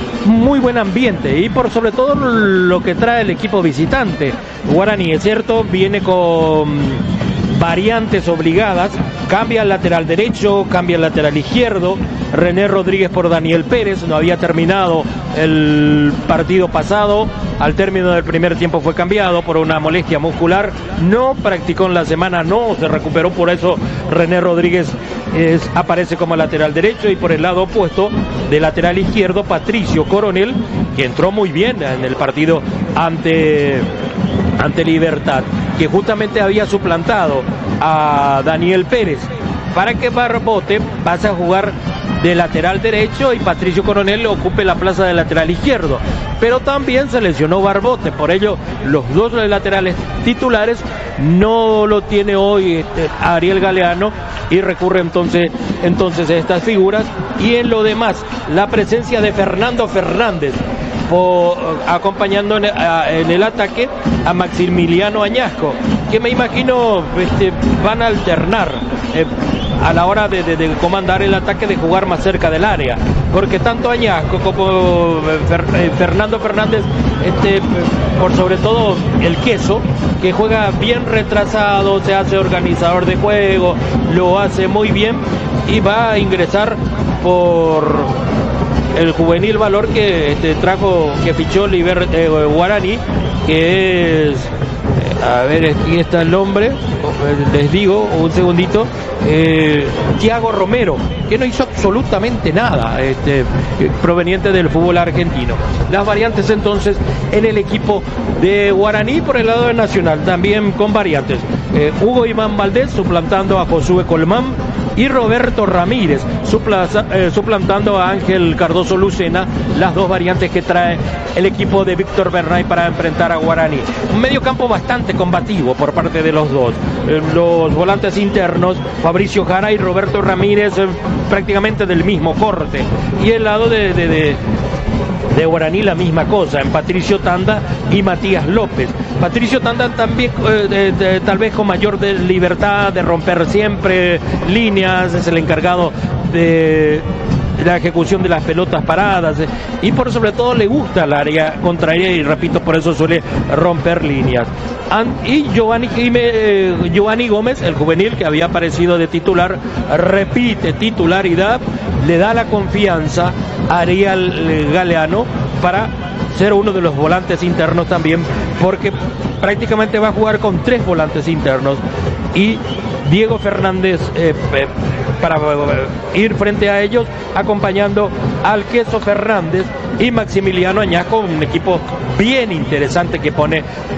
muy buen ambiente y por sobre todo lo que trae el equipo visitante. Guaraní, es cierto, viene con variantes obligadas, cambia el lateral derecho, cambia el lateral izquierdo, René Rodríguez por Daniel Pérez, no había terminado el partido pasado, al término del primer tiempo fue cambiado por una molestia muscular, no practicó en la semana, no se recuperó, por eso René Rodríguez es, aparece como lateral derecho y por el lado opuesto de lateral izquierdo Patricio Coronel, que entró muy bien en el partido ante, ante Libertad, que justamente había suplantado a Daniel Pérez, para que Barbote pase a jugar de lateral derecho y Patricio Coronel ocupe la plaza de lateral izquierdo. Pero también se lesionó Barbote, por ello los dos laterales titulares no lo tiene hoy este, Ariel Galeano, y recurre entonces, entonces a estas figuras. Y en lo demás, la presencia de Fernando Fernández por, acompañando en, a, en el ataque a Maximiliano Añasco, que me imagino este, van a alternar eh, a la hora de, de, de comandar el ataque, de jugar más cerca del área, porque tanto Añasco como Fer, eh, Fernando Fernández, este, por sobre todo el Queso, que juega bien retrasado, se hace organizador de juego, lo hace muy bien y va a ingresar por el juvenil valor que este, trajo, que fichó Liber, eh, Guaraní, que es, eh, a ver, aquí está el nombre, les digo, un segundito, eh, Thiago Romero, que no hizo absolutamente nada, este, proveniente del fútbol argentino. Las variantes entonces en el equipo de Guaraní. Por el lado de Nacional también con variantes, eh, Hugo Iván Valdés suplantando a Josué Colmán y Roberto Ramírez suplaza, eh, suplantando a Ángel Cardoso Lucena, las dos variantes que trae el equipo de Víctor Bernay para enfrentar a Guaraní. Un medio campo bastante combativo por parte de los dos. Eh, los volantes internos, Fabricio Jara y Roberto Ramírez, eh, prácticamente del mismo corte. Y el lado de, de, de de Guaraní la misma cosa, en Patricio Tanda y Matías López. Patricio Tanda también eh, de, de, tal vez con mayor de libertad de romper siempre líneas, es el encargado de la ejecución de las pelotas paradas, eh, y por sobre todo le gusta el área contraria y repito, por eso suele romper líneas. And, y Giovanni, eh, Giovanni Gómez, el juvenil que había aparecido de titular, repite titularidad, le da la confianza a Ariel Galeano para ser uno de los volantes internos también, porque prácticamente va a jugar con tres volantes internos y Diego Fernández eh, eh, para eh, ir frente a ellos, acompañando al Queso Fernández y Maximiliano Añasco, un equipo bien interesante que pone